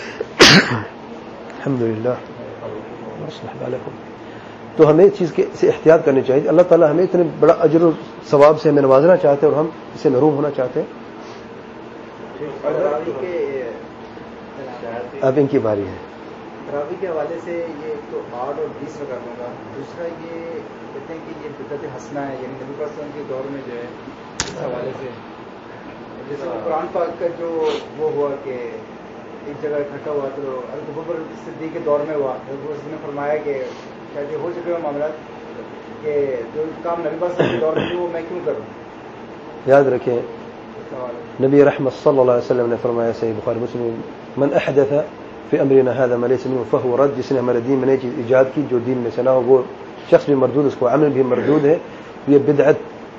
الحمدللہ. تو ہمیں اس چیز سے احتیاط کرنی چاہیے. اللہ تعالیٰ ہمیں اتنے بڑا اجر و ثواب سے ہمیں نوازنا چاہتے ہیں، اور ہم اسے محروم ہونا چاہتے ہیں. اب ان کی باری ہے. تراویح کے حوالے سے یہ ایک تو 8 اور 20 کا کر دوں گا. دوسرا یہ کہتے ہیں کہ یہ بدعت حسنہ ہے، یعنی نبی پاک صلی اللہ علیہ وسلم کے دور میں جو ہے اس حوالے سے جیسے قرآن پاک کا جو وہ ہوا کہ ایک جگہ اکٹھا ہوا، تو حضرت ابوبکر صدیق کے دور میں ہوا. حضرت نے فرمایا کہ شاید یہ ہو چکے ہو معاملات کہ جو کام نبی پاک صلی اللہ علیہ وسلم کے دور میں وہ میں کیوں کروں. یاد رکھیں نبی رحمت صلی اللہ علیہ وسلم نے فرمایا، صحیح بخاری مسلم، من احدث فی امرنا هذا ما ليس منه فهو رد. جس نے ہمارے دین میں نئی چیز ایجاد کی جو دین میں سے نہ ہو، وہ شخص بھی مردود، اس کو عمل بھی مردود ہے. یہ بدعت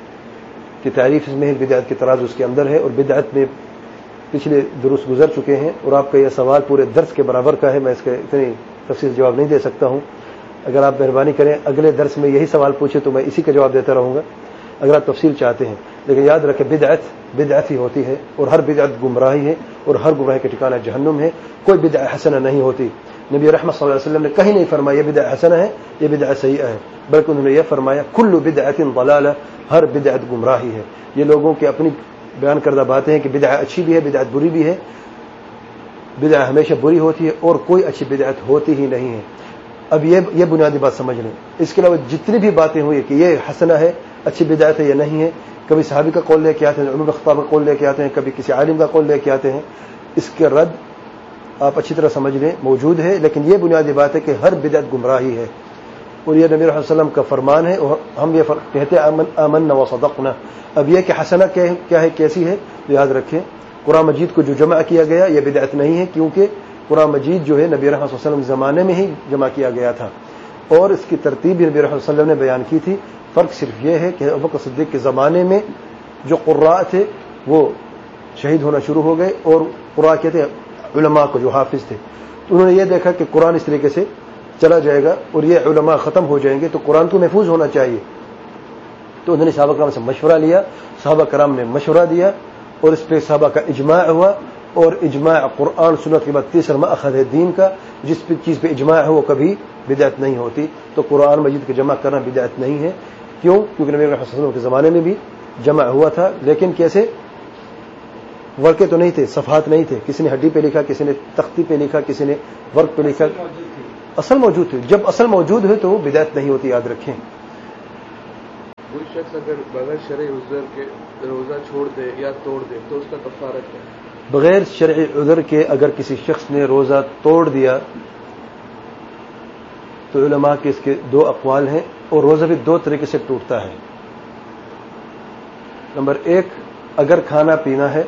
کی تعریف اس میں ہے، بدعت کی تراز اس کے اندر ہے. اور بدعت میں پچھلے دروس گزر چکے ہیں، اور آپ کا یہ سوال پورے درس کے برابر کا ہے. میں اس کا اتنی تفصیل سے جواب نہیں دے سکتا ہوں. اگر آپ مہربانی کریں اگلے درس میں یہی سوال پوچھیں تو میں اسی کا جواب دیتا رہوں گا اگر آپ تفصیل چاہتے ہیں. لیکن یاد رکھیں بدعت ہی ہوتی ہے، اور ہر بدعت گمراہی ہے، اور ہر گمراہی کا ٹھکانہ جہنم ہے. کوئی بدعت حسنہ نہیں ہوتی. نبی رحمت صلی اللہ علیہ وسلم نے کہیں نہیں فرمایا یہ بدعت حسنہ ہے، یہ بدعت سیئہ ہے، بلکہ انہوں نے یہ فرمایا کل بدعت ضلالہ، ہر بدعت گمراہی ہے. یہ لوگوں کی اپنی بیان کردہ باتیں ہیں کہ بدعت اچھی بھی ہے، بدعت بری بھی ہے. بدعت ہمیشہ بری ہوتی ہے، اور کوئی اچھی بدعت ہوتی ہی نہیں ہے. اب یہ بنیادی بات سمجھ لیں. اس کے علاوہ جتنی بھی باتیں ہوئی کہ یہ حسنہ ہے، اچھی بدعت ہے یا نہیں ہے، کبھی صحابی کا قول لے کے آتے ہیں، عمر بن خطاب کا قول لے کے آتے ہیں، کبھی کسی عالم کا قول لے کے آتے ہیں. اس کے رد آپ اچھی طرح سمجھ لیں موجود ہے. لیکن یہ بنیادی بات ہے کہ ہر بدعت گمراہی ہے، اور یہ نبی صلی اللہ علیہ وسلم کا فرمان ہے، اور ہم یہ کہتے ہیں آمنا وصدقنا. اب یہ کہ حسنہ کیا ہے، کیسی ہے، تو یاد رکھیں قرآن مجید کو جو جمع کیا گیا یہ بدعت نہیں ہے، کیونکہ قرآن مجید جو ہے نبی رحمۃ صلی اللہ علیہ وسلم کے زمانے میں ہی جمع کیا گیا تھا، اور اس کی ترتیب بھی نبی رحمۃ اللہ علیہ وسلم نے بیان کی تھی. فرق صرف یہ ہے کہ ابوبکر صدیق کے زمانے میں جو قراء تھے وہ شہید ہونا شروع ہو گئے، اور قراء کہتے ہیں علماء کو جو حافظ تھے. تو انہوں نے یہ دیکھا کہ قرآن اس طریقے سے چلا جائے گا اور یہ علماء ختم ہو جائیں گے، تو قرآن کو محفوظ ہونا چاہیے. تو انہوں نے صحابہ کرام سے مشورہ لیا، صحابہ کرام نے مشورہ دیا، اور اس پہ صحابہ کا اجماع ہوا. اور اجماع قرآن سنت کے بعد تیسرا مأخذ ہے دین کا. جس چیز پہ اجماع ہے وہ کبھی بدعت نہیں ہوتی. تو قرآن مجید کو جمع کرنا بدعت نہیں ہے. کیوں؟ کیونکہ نبی محمد صلی اللہ علیہ وسلم کے زمانے میں بھی جمع ہوا تھا. لیکن کیسے؟ ورقے تو نہیں تھے, صفحات نہیں تھے, کسی نے ہڈی پہ لکھا, کسی نے تختی پہ لکھا, کسی نے ورق پہ لکھا. اصل موجود تھے. جب اصل موجود ہے تو وہ بدعت نہیں ہوتی, یاد رکھیں. کوئی شخص اگر بغیر شرعی عذر کے روزہ چھوڑ دے یا توڑ دے تو اس کا کفارہ کیا ہے؟ بغیر شرعی عذر کے اگر کسی شخص نے روزہ توڑ دیا تو علماء کے اس کے دو اقوال ہیں, اور روزہ بھی دو طریقے سے ٹوٹتا ہے. نمبر ایک, اگر کھانا پینا ہے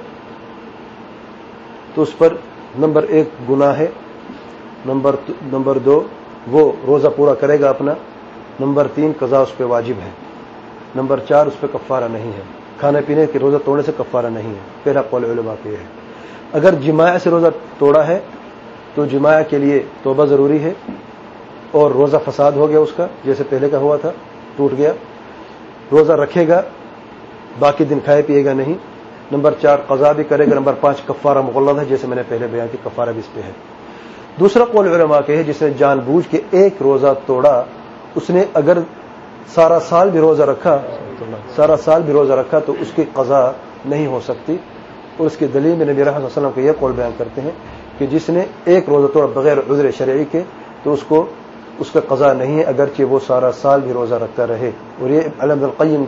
تو اس پر نمبر ایک گناہ ہے, نمبر دو وہ روزہ پورا کرے گا اپنا, نمبر تین قضا اس پہ واجب ہے, نمبر چار اس پہ کفارہ نہیں ہے. کھانے پینے کے روزہ توڑنے سے کفارہ نہیں ہے. پہلا قول علماء کا یہ ہے. اگر جماع سے روزہ توڑا ہے تو جماع کے لیے توبہ ضروری ہے, اور روزہ فساد ہو گیا اس کا, جیسے پہلے کا ہوا تھا, ٹوٹ گیا. روزہ رکھے گا, باقی دن کھائے پیے گا نہیں. نمبر چار قضا بھی کرے گا. نمبر پانچ کفارہ مغلظ ہے, جیسے میں نے پہلے بیان کی, کفارہ بھی اس پہ ہے. دوسرا قول علماء کے ہے جس نے جان بوجھ کے ایک روزہ توڑا, اس نے اگر سارا سال بھی روزہ رکھا تو اس کی قضا نہیں ہو سکتی. اور اس کی دلیل میں نبی رحمت صلی اللہ علیہ وسلم کو یہ قول بیان کرتے ہیں کہ جس نے ایک روزہ توڑا بغیر عذر شرعی کے تو اس کا قضا نہیں ہے, اگرچہ وہ سارا سال بھی روزہ رکھتا رہے. اور یہ علامہ ابن القیم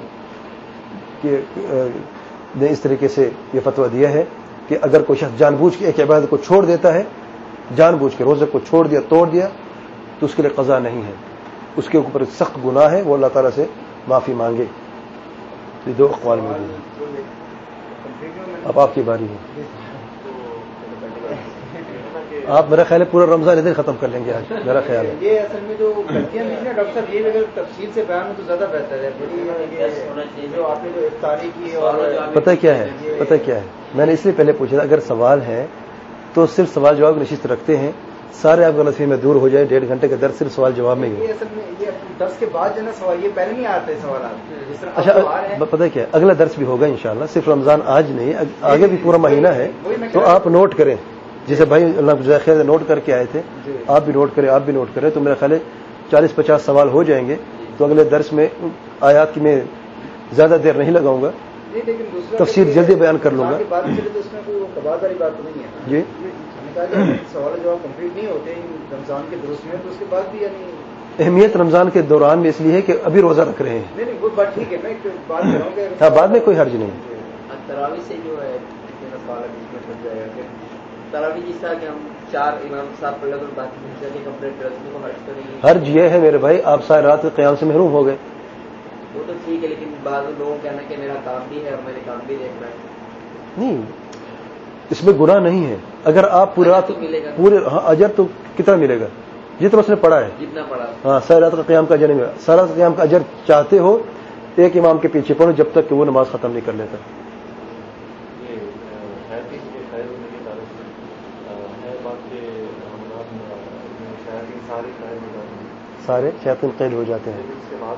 نے اس طریقے سے یہ فتویٰ دیا ہے کہ اگر کوئی شخص جان بوجھ کے ایک عبادت کو چھوڑ دیتا ہے, جان بوجھ کے روزے کو چھوڑ دیا, توڑ دیا, تو اس کے لیے قضا نہیں ہے, اس کے اوپر سخت گناہ ہے, وہ اللہ تعالیٰ سے معافی مانگے. یہ دو اقوال میں ہیں. اب آپ کی باری ہے. آپ میرا خیال ہے پورا رمضان ادھر ختم کر لیں گے آج, میرا خیال ہے. یہ اصل میں جو غلطیاں نہیں نا ڈاکٹر صاحب, یہ اگر تفصیل سے بیان ہو تو زیادہ بہتر ہے. جو آپ نے جو افطاری کی اور پتہ کیا ہے, میں نے اس لیے پہلے پوچھا تھا, اگر سوال ہے تو صرف سوال جواب نشست رکھتے ہیں, سارے آپ غلط فہمی میں دور ہو جائے. 1.5 گھنٹے کا درس صرف سوال جواب میں ہی. یہ اصل میں یہ درس کے بعد جو ہے نا سوال, یہ پہلے نہیں آتے سوالات. اچھا پتہ کیا ہے, اگلا درس بھی ہوگا انشاءاللہ, صرف رمضان آج نہیں, آگے بھی پورا مہینہ ہے, تو آپ نوٹ کریں. جیسے بھائی اللہ جزائے خیر نوٹ کر کے آئے تھے, آپ بھی نوٹ کریں, تو میرا خیال ہے 40-50 سوال ہو جائیں گے. تو اگلے درس میں آیات کی میں زیادہ دیر نہیں لگاؤں گا, تفسیر جلدی بیان کر لوں گا. جی سوال جواب کمپلیٹ نہیں ہوتے رمضان کے درست میں, تو اس کے بعد بھی یعنی اہمیت رمضان کے دوران میں اس لیے ہے کہ ابھی روزہ رکھ رہے ہیں. نہیں وہ بات ٹھیک ہے, میں بات کر رہا ہوں کہ ہاں بعد میں کوئی حرج نہیں. تراویح سے جو ہے تراویح جس طرح کہ ہم 4 امام صاحب پڑھ لگے اور باقی کے کمپلیٹ کرتے کو حرج تو نہیں. حرج یہ ہے میرے بھائی, آپ ساری رات کے قیام سے محروم ہو گئے. وہ تو ٹھیک ہے, لیکن بعض لوگوں کا کہنا کہ میرا کام بھی ہے اور میں نے کام بھی دیکھ رہا ہے. نہیں, اس میں گناہ نہیں ہے. اگر آپ پورے اجر تو کتنا ملے گا, جتنا اس نے پڑھا ہے, جتنا پڑھا. ہاں, ساری رات کا قیام کا اجر نہیں ملا. ساری رات کا قیام کا اجر چاہتے ہو ایک امام کے پیچھے پڑھو جب تک کہ وہ نماز ختم نہیں کر لیتا. سارے شیاطین قید ہو جاتے ہیں.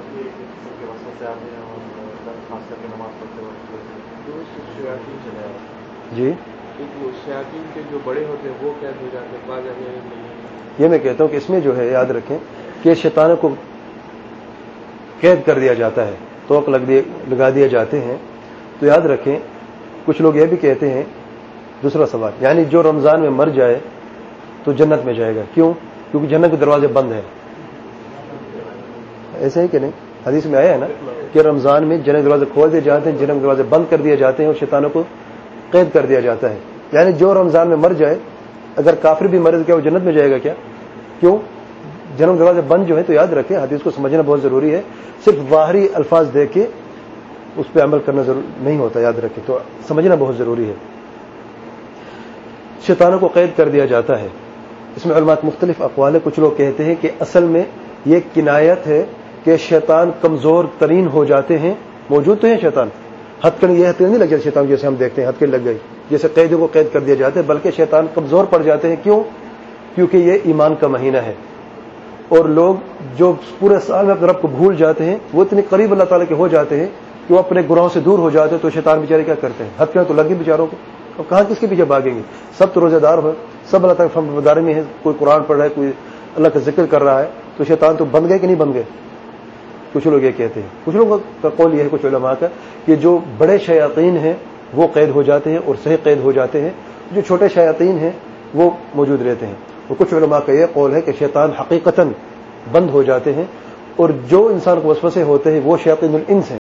جی شیاطین کے جو بڑے ہوتے ہیں وہ قید ہو جاتے ہیں, بعض یہ میں کہتا ہوں کہ اس میں جو ہے یاد رکھیں کہ شیطانوں کو قید کر دیا جاتا ہے, توق لگا دیا جاتے ہیں. تو یاد رکھیں کچھ لوگ یہ بھی کہتے ہیں, دوسرا سوال, یعنی جو رمضان میں مر جائے تو جنت میں جائے گا. کیوں؟ کیونکہ جنت کے دروازے بند ہیں. ایسے ہی کہ نہیں, حدیث میں آیا ہے نا کہ رمضان میں جنت کے دروازے کھول دیے جاتے ہیں, جنت کے دروازے بند کر دیے جاتے ہیں اور شیطانوں کو قید کر دیا جاتا ہے. یعنی جو رمضان میں مر جائے, اگر کافر بھی مرے تو کیا وہ جنت میں جائے گا کیا؟ کیوں؟ جنم دروازے بند جو ہے. تو یاد رکھیں حدیث کو سمجھنا بہت ضروری ہے, صرف ظاہری الفاظ دے کے اس پہ عمل کرنا ضروری نہیں ہوتا, یاد رکھیں. تو سمجھنا بہت ضروری ہے. شیطانوں کو قید کر دیا جاتا ہے. اس میں علماء مختلف اقوال ہیں. کچھ لوگ کہتے ہیں کہ اصل میں یہ کنایت ہے کہ شیطان کمزور ترین ہو جاتے ہیں. موجود تو ہیں شیطان, ہتھکڑی یہ ہتھکڑی نہیں لگ جاتی شیطان جیسے ہم دیکھتے ہیں ہتھکڑی لگ گئی جیسے قیدیوں کو قید کر دیا جاتا ہے, بلکہ شیطان کمزور پڑ جاتے ہیں. کیوں؟ کیونکہ یہ ایمان کا مہینہ ہے, اور لوگ جو پورے سال میں اپنے رب کو بھول جاتے ہیں وہ اتنے قریب اللہ تعالیٰ کے ہو جاتے ہیں کہ وہ اپنے گناہوں سے دور ہو جاتے ہیں. تو شیطان بیچارے کیا کرتے ہیں, ہتھکڑیاں تو لگی بیچاروں کو, اب کہاں کس کے پیچھے بھاگیں گے؟ سب تو روزے دار ہو, سب اللہ تعالیٰ کے فرمانبرداری میں ہے, کوئی قرآن پڑھ رہا ہے, کوئی اللہ کا ذکر کر رہا ہے. تو شیطان تو بن گئے کہ نہیں بن گئے؟ کچھ لوگ یہ کہتے ہیں. کچھ لوگوں کا قول یہ ہے, کچھ علماء کا, کہ جو بڑے شیاطین ہیں وہ قید ہو جاتے ہیں اور صحیح قید ہو جاتے ہیں. جو چھوٹے شیاطین ہیں وہ موجود رہتے ہیں. اور کچھ علماء کا یہ قول ہے کہ شیطان حقیقتاً بند ہو جاتے ہیں اور جو انسان کو وسوسے ہوتے ہیں وہ شیاطین الانس ہیں.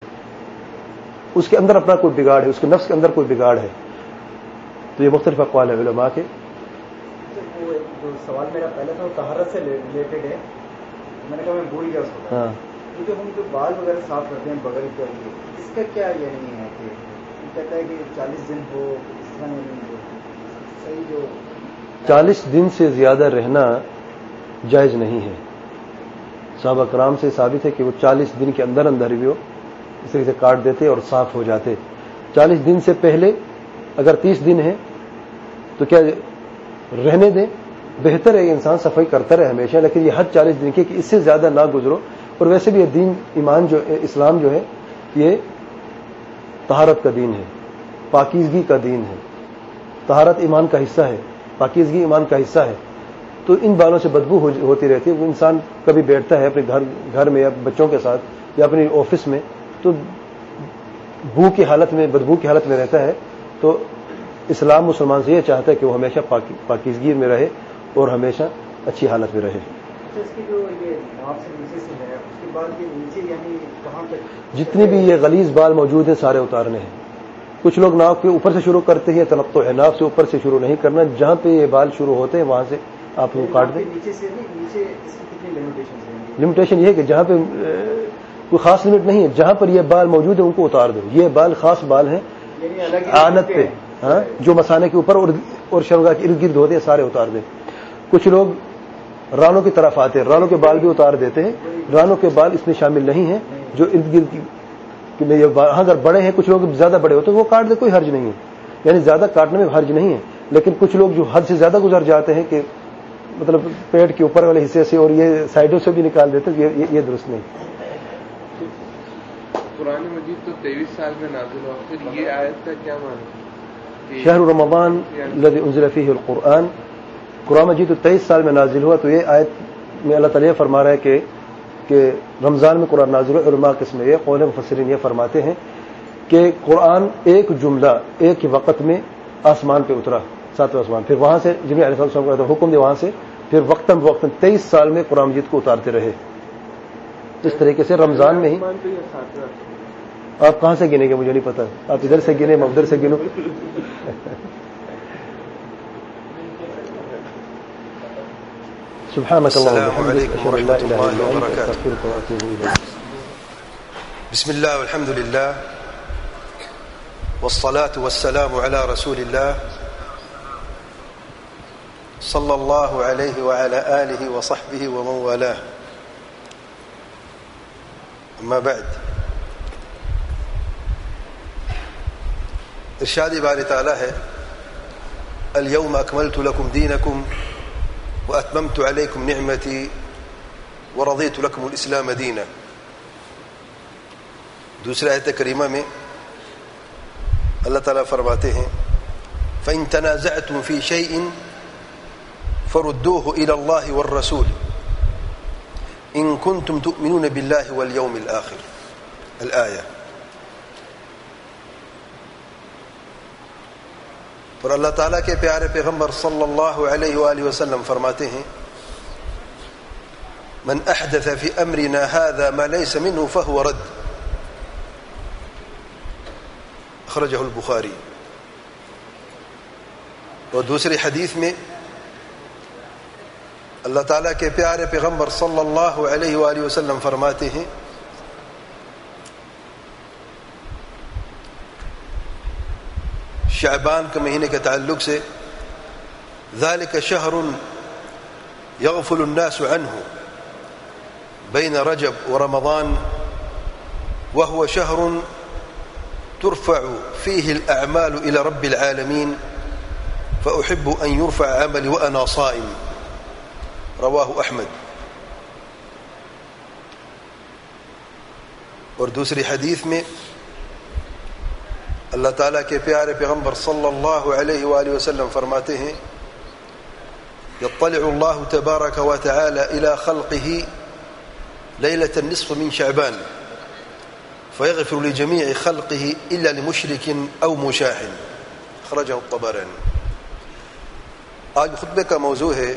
اس کے اندر اپنا کوئی بگاڑ ہے, اس کے نفس کے اندر کوئی بگاڑ ہے. تو یہ مختلف اقوال ہے علماء کے. وہ جو سوال میرا پہلا تھا وہ طہارت سے ریلیٹڈ ہے, میں نے کہا میں بھول گیا اس کو. ہاں, کیونکہ ہم جو بال وغیرہ صاف کرتے ہیں بغل کے لیے, اس کا کیا یہ نہیں ہے کہ کہتا ہے کہ 40 دن ہو, اس طرح نہیں ہو صحیح. جو 40 دن سے زیادہ رہنا جائز نہیں ہے. صحابہ کرام سے ثابت ہے کہ وہ 40 دن کے اندر اندر بھی وہ اس طریقے سے کاٹ دیتے اور صاف ہو جاتے. 40 دن سے پہلے اگر 30 دن ہے تو کیا رہنے دیں, بہتر ہے انسان صفائی کرتا رہے ہمیشہ, لیکن یہ حد 40 دن کی کہ اس سے زیادہ نہ گزرو. اور ویسے بھی یہ دین ایمان جو اسلام جو ہے یہ طہارت کا دین ہے, پاکیزگی کا دین ہے. طہارت ایمان کا حصہ ہے, پاکیزگی ایمان کا حصہ ہے. تو ان بالوں سے بدبو ہوتی رہتی ہے. وہ انسان کبھی بیٹھتا ہے اپنے گھر میں یا بچوں کے ساتھ یا اپنی آفس میں تو بو کی حالت میں, بدبو کی حالت میں رہتا ہے. تو اسلام مسلمان سے یہ چاہتا ہے کہ وہ ہمیشہ پاکیزگی میں رہے اور ہمیشہ اچھی حالت میں رہے. اس کی جو یہ ناف سے نیچے سے ہے, اس کے بعد یہ نیچے یعنی کہاں تک جتنے بھی یہ غلیظ بال موجود ہیں سارے اتارنے ہیں. کچھ لوگ ناف کے اوپر سے شروع کرتے ہیں, تنقع ہے, ناف سے اوپر سے شروع نہیں کرنا. جہاں پہ یہ بال شروع ہوتے ہیں وہاں سے آپ ان کو کاٹ دیں. نیچے سے نہیں, نیچے اس کی کتنی لمیٹیشن ہیں؟ لمیٹیشن یہ ہے کہ جہاں پہ کوئی خاص لمٹ نہیں ہے, جہاں پر یہ بال موجود ہیں ان کو اتار دو. یہ بال خاص بال ہیں یعنی الگ آنت پہ, ہاں, جو مسانے کے اوپر اور شلغا کے ارد گرد ہوتے ہیں سارے اتار دیں. کچھ لوگ رانوں کی طرف آتے ہیں, رانوں کے بال بھی اتار دیتے ہیں. رانوں کے بال اس میں شامل نہیں ہیں. جو ارد گرد کی یہ اگر بڑے ہیں, کچھ لوگ زیادہ بڑے ہوتے ہیں وہ کاٹ دے, کوئی حرج نہیں ہے. یعنی زیادہ کاٹنے میں حرج نہیں ہے. لیکن کچھ لوگ جو حد سے زیادہ گزر جاتے ہیں کہ مطلب پیٹ کے اوپر والے حصے سے اور یہ سائڈوں سے بھی نکال دیتے ہیں, یہ درست نہیں. قرآن مجید تو 23 سال میں نازل ہوا, پھر یہ آیت کا کیا معنی؟ شہر رمضان الذی انزل فیہ القرآن, قرآن مجید تو 23 سال میں نازل ہوا. تو یہ آیت میں اللہ تعالیٰ فرما رہا ہے کہ رمضان میں قرآن نازل ہوا. علماء کے اس میں یہ قول مفسرین یہ فرماتے ہیں کہ قرآن ایک جملہ ایک وقت میں آسمان پہ اترا, 7ویں آسمان, پھر وہاں سے جبریل علیہ السلام کو حکم دیا, وہاں سے پھر وقتاً 23 سال میں قرآن مجید کو اتارتے رہے. اس طریقے سے رمضان میں ہی. آپ کہاں سے گنے گے مجھے نہیں پتا, آپ ادھر سے گنے, میں ادھر سے گنوں. سبحانك اللهم وبحمدك اشهد ان لا اله الا انت استغفرك واتوب اليك. بسم الله والحمد لله والصلاة والسلام على رسول الله صلى الله عليه وعلى آله وصحبه ومن والاه. أما بعد, ارشاد باری تعالی ہے اليوم اکملت لکم دینکم واتممت علیکم نعمتی ورضیت لکم الاسلام دینا. دوسرے آیت کریمہ میں اللہ تعالیٰ فرماتے ہیں فإن تنازعتم في شيء فردوه إلى الله والرسول إن كنتم تؤمنون بالله واليوم الآخر. الآية. اور اللہ تعالیٰ کے پیارے پیغمبر صلی اللہ علیہ وآلہ وسلم فرماتے ہیں من احدث في امرنا هذا ما ليس منه فهو رد. اخرجہ البخاری. اور دوسری حدیث میں اللہ تعالیٰ کے پیارے پیغمبر صلی اللہ علیہ وآلہ وسلم فرماتے ہیں شعبان کے مہینے کے تعلق سے ذلك شهر يغفل الناس عنه بين رجب ورمضان وهو شهر ترفع فيه الأعمال إلى رب العالمين فأحب أن يرفع عملي وأنا صائم. رواه أحمد. اور دوسری حدیث میں اللہ تعالیٰ کے پیارے پیغمبر صلی اللہ علیہ وآلہ وسلم فرماتے ہیں يطلع الله تبارك وتعالى إلى خلقه ليلة النصف من شعبان فيغفر لجميع خلقه إلا لمشرك أو مشاح خرجه الطبراني. آج خطبے کا موضوع ہے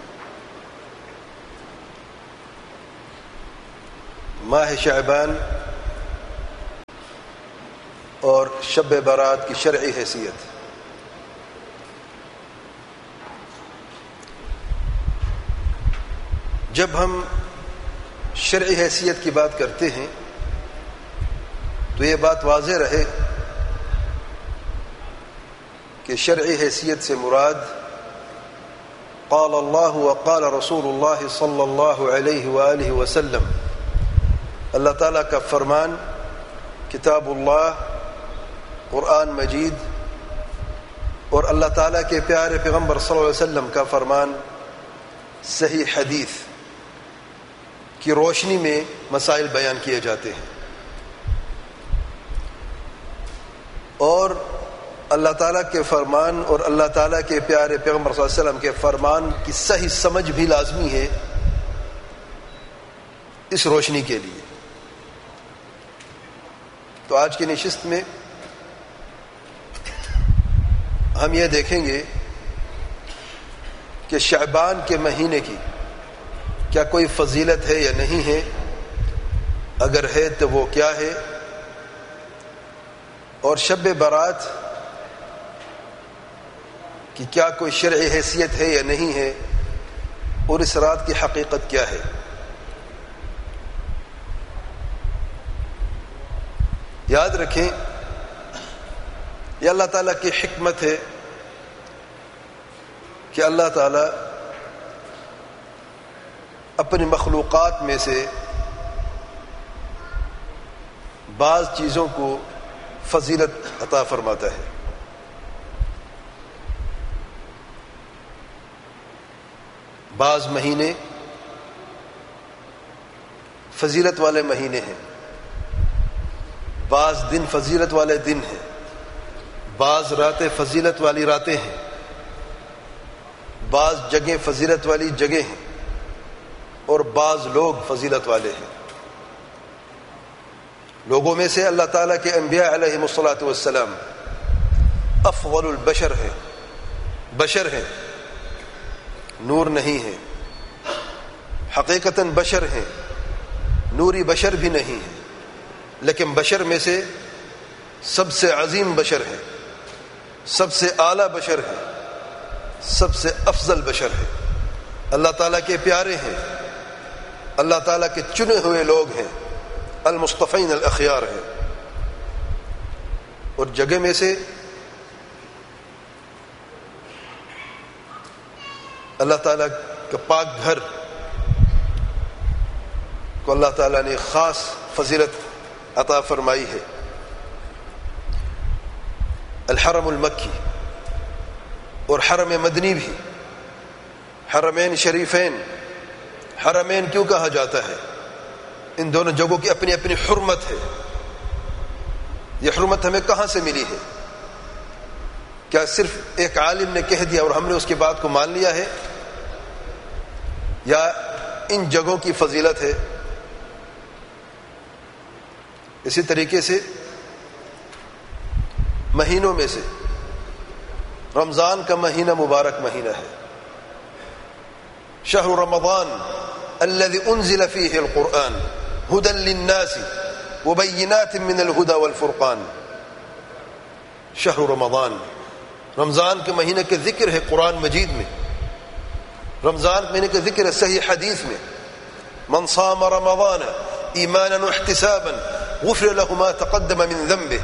ماہ شعبان اور شب برات کی شرعی حیثیت. جب ہم شرعی حیثیت کی بات کرتے ہیں تو یہ بات واضح رہے کہ شرعی حیثیت سے مراد قال اللہ وقال رسول اللہ صلی اللہ علیہ وآلہ وسلم، اللہ تعالیٰ کا فرمان کتاب اللہ قرآن مجید اور اللہ تعالیٰ کے پیارے پیغمبر صلی اللہ علیہ وسلم کا فرمان صحیح حدیث کی روشنی میں مسائل بیان کیے جاتے ہیں. اور اللہ تعالیٰ کے فرمان اور اللہ تعالیٰ کے پیارے پیغمبر صلی اللہ علیہ وسلم کے فرمان کی صحیح سمجھ بھی لازمی ہے اس روشنی کے لیے. تو آج کی نشست میں ہم یہ دیکھیں گے کہ شعبان کے مہینے کی کیا کوئی فضیلت ہے یا نہیں ہے، اگر ہے تو وہ کیا ہے، اور شب برات کی کیا کوئی شرعی حیثیت ہے یا نہیں ہے، اور اس رات کی حقیقت کیا ہے. یاد رکھیں یہ اللہ تعالیٰ کی حکمت ہے کہ اللہ تعالیٰ اپنی مخلوقات میں سے بعض چیزوں کو فضیلت عطا فرماتا ہے. بعض مہینے فضیلت والے مہینے ہیں، بعض دن فضیلت والے دن ہیں، بعض راتیں فضیلت والی راتیں ہیں، بعض جگہیں فضیلت والی جگہیں ہیں، اور بعض لوگ فضیلت والے ہیں. لوگوں میں سے اللہ تعالیٰ کے انبیاء علیہم الصلاۃ والسلام افضل البشر ہیں، بشر ہیں، نور نہیں ہیں، حقیقتاً بشر ہیں، نوری بشر بھی نہیں ہیں، لیکن بشر میں سے سب سے عظیم بشر ہیں، سب سے اعلیٰ بشر ہیں، سب سے افضل بشر ہیں، اللہ تعالیٰ کے پیارے ہیں، اللہ تعالیٰ کے چنے ہوئے لوگ ہیں، المصطفین الاخیار ہیں. اور جگہ میں سے اللہ تعالیٰ کا پاک گھر کو اللہ تعالیٰ نے خاص فضیلت عطا فرمائی ہے. الحرم المکی اور حرم مدنی بھی، حرمین شریفین. حرمین کیوں کہا جاتا ہے؟ ان دونوں جگہوں کی اپنی اپنی حرمت ہے. یہ حرمت ہمیں کہاں سے ملی ہے؟ کیا صرف ایک عالم نے کہہ دیا اور ہم نے اس کی بات کو مان لیا ہے، یا ان جگہوں کی فضیلت ہے؟ اسی طریقے سے مہینوں میں سے رمضان کا مہینہ مبارک مہینہ ہے. شہر رمضان الذي انزل فيه القرآن هدى للناس وبينات من الهدى والفرقان. شہر رمضان، رمضان کے مہینے کے ذکر ہے قرآن مجید میں، رمضان کے مہینے کے ذکر ہے صحیح حدیث میں. من صام رمضان ایمانا واحتسابا غفر له ما تقدم من ذنبه.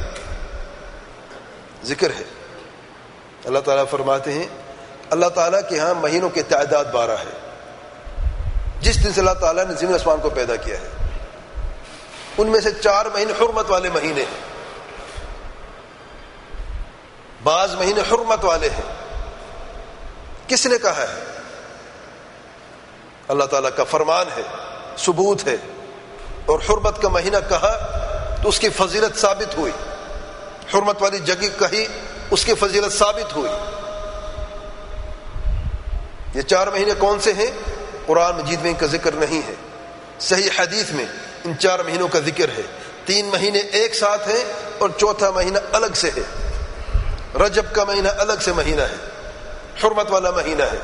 ذکر ہے. اللہ تعالیٰ فرماتے ہیں اللہ تعالیٰ کے ہاں مہینوں کی تعداد 12 ہے. جس دن سے اللہ تعالیٰ نے زمین آسمان کو پیدا کیا ہے ان میں سے 4 مہینے حرمت والے مہینے ہیں، بعض مہینے حرمت والے ہیں. کس نے کہا ہے؟ اللہ تعالیٰ کا فرمان ہے، ثبوت ہے. اور حرمت کا مہینہ کہا تو اس کی فضیلت ثابت ہوئی، حرمت والی جگہ کہی اس کی فضیلت ثابت ہوئی. یہ 4 مہینے کون سے ہیں؟ قرآن مجید میں ان کا ذکر نہیں ہے، صحیح حدیث میں ان 4 مہینوں کا ذکر ہے. 3 مہینے ایک ساتھ ہیں اور چوتھا مہینہ الگ سے ہے. رجب کا مہینہ الگ سے مہینہ ہے, حرمت والا مہینہ ہے.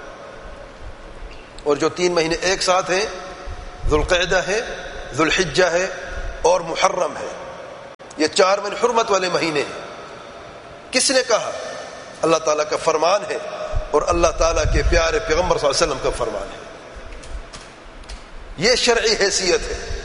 اور جو 3 مہینے ایک ساتھ ہیں ذوالقعدہ ہے, ذوالحجہ ہے اور محرم ہے. یہ 4 مہینے حرمت والے مہینے ہیں. کس نے کہا؟ اللہ تعالیٰ کا فرمان ہے اور اللہ تعالیٰ کے پیارے پیغمبر صلی اللہ علیہ وسلم کا فرمان ہے. یہ شرعی حیثیت ہے.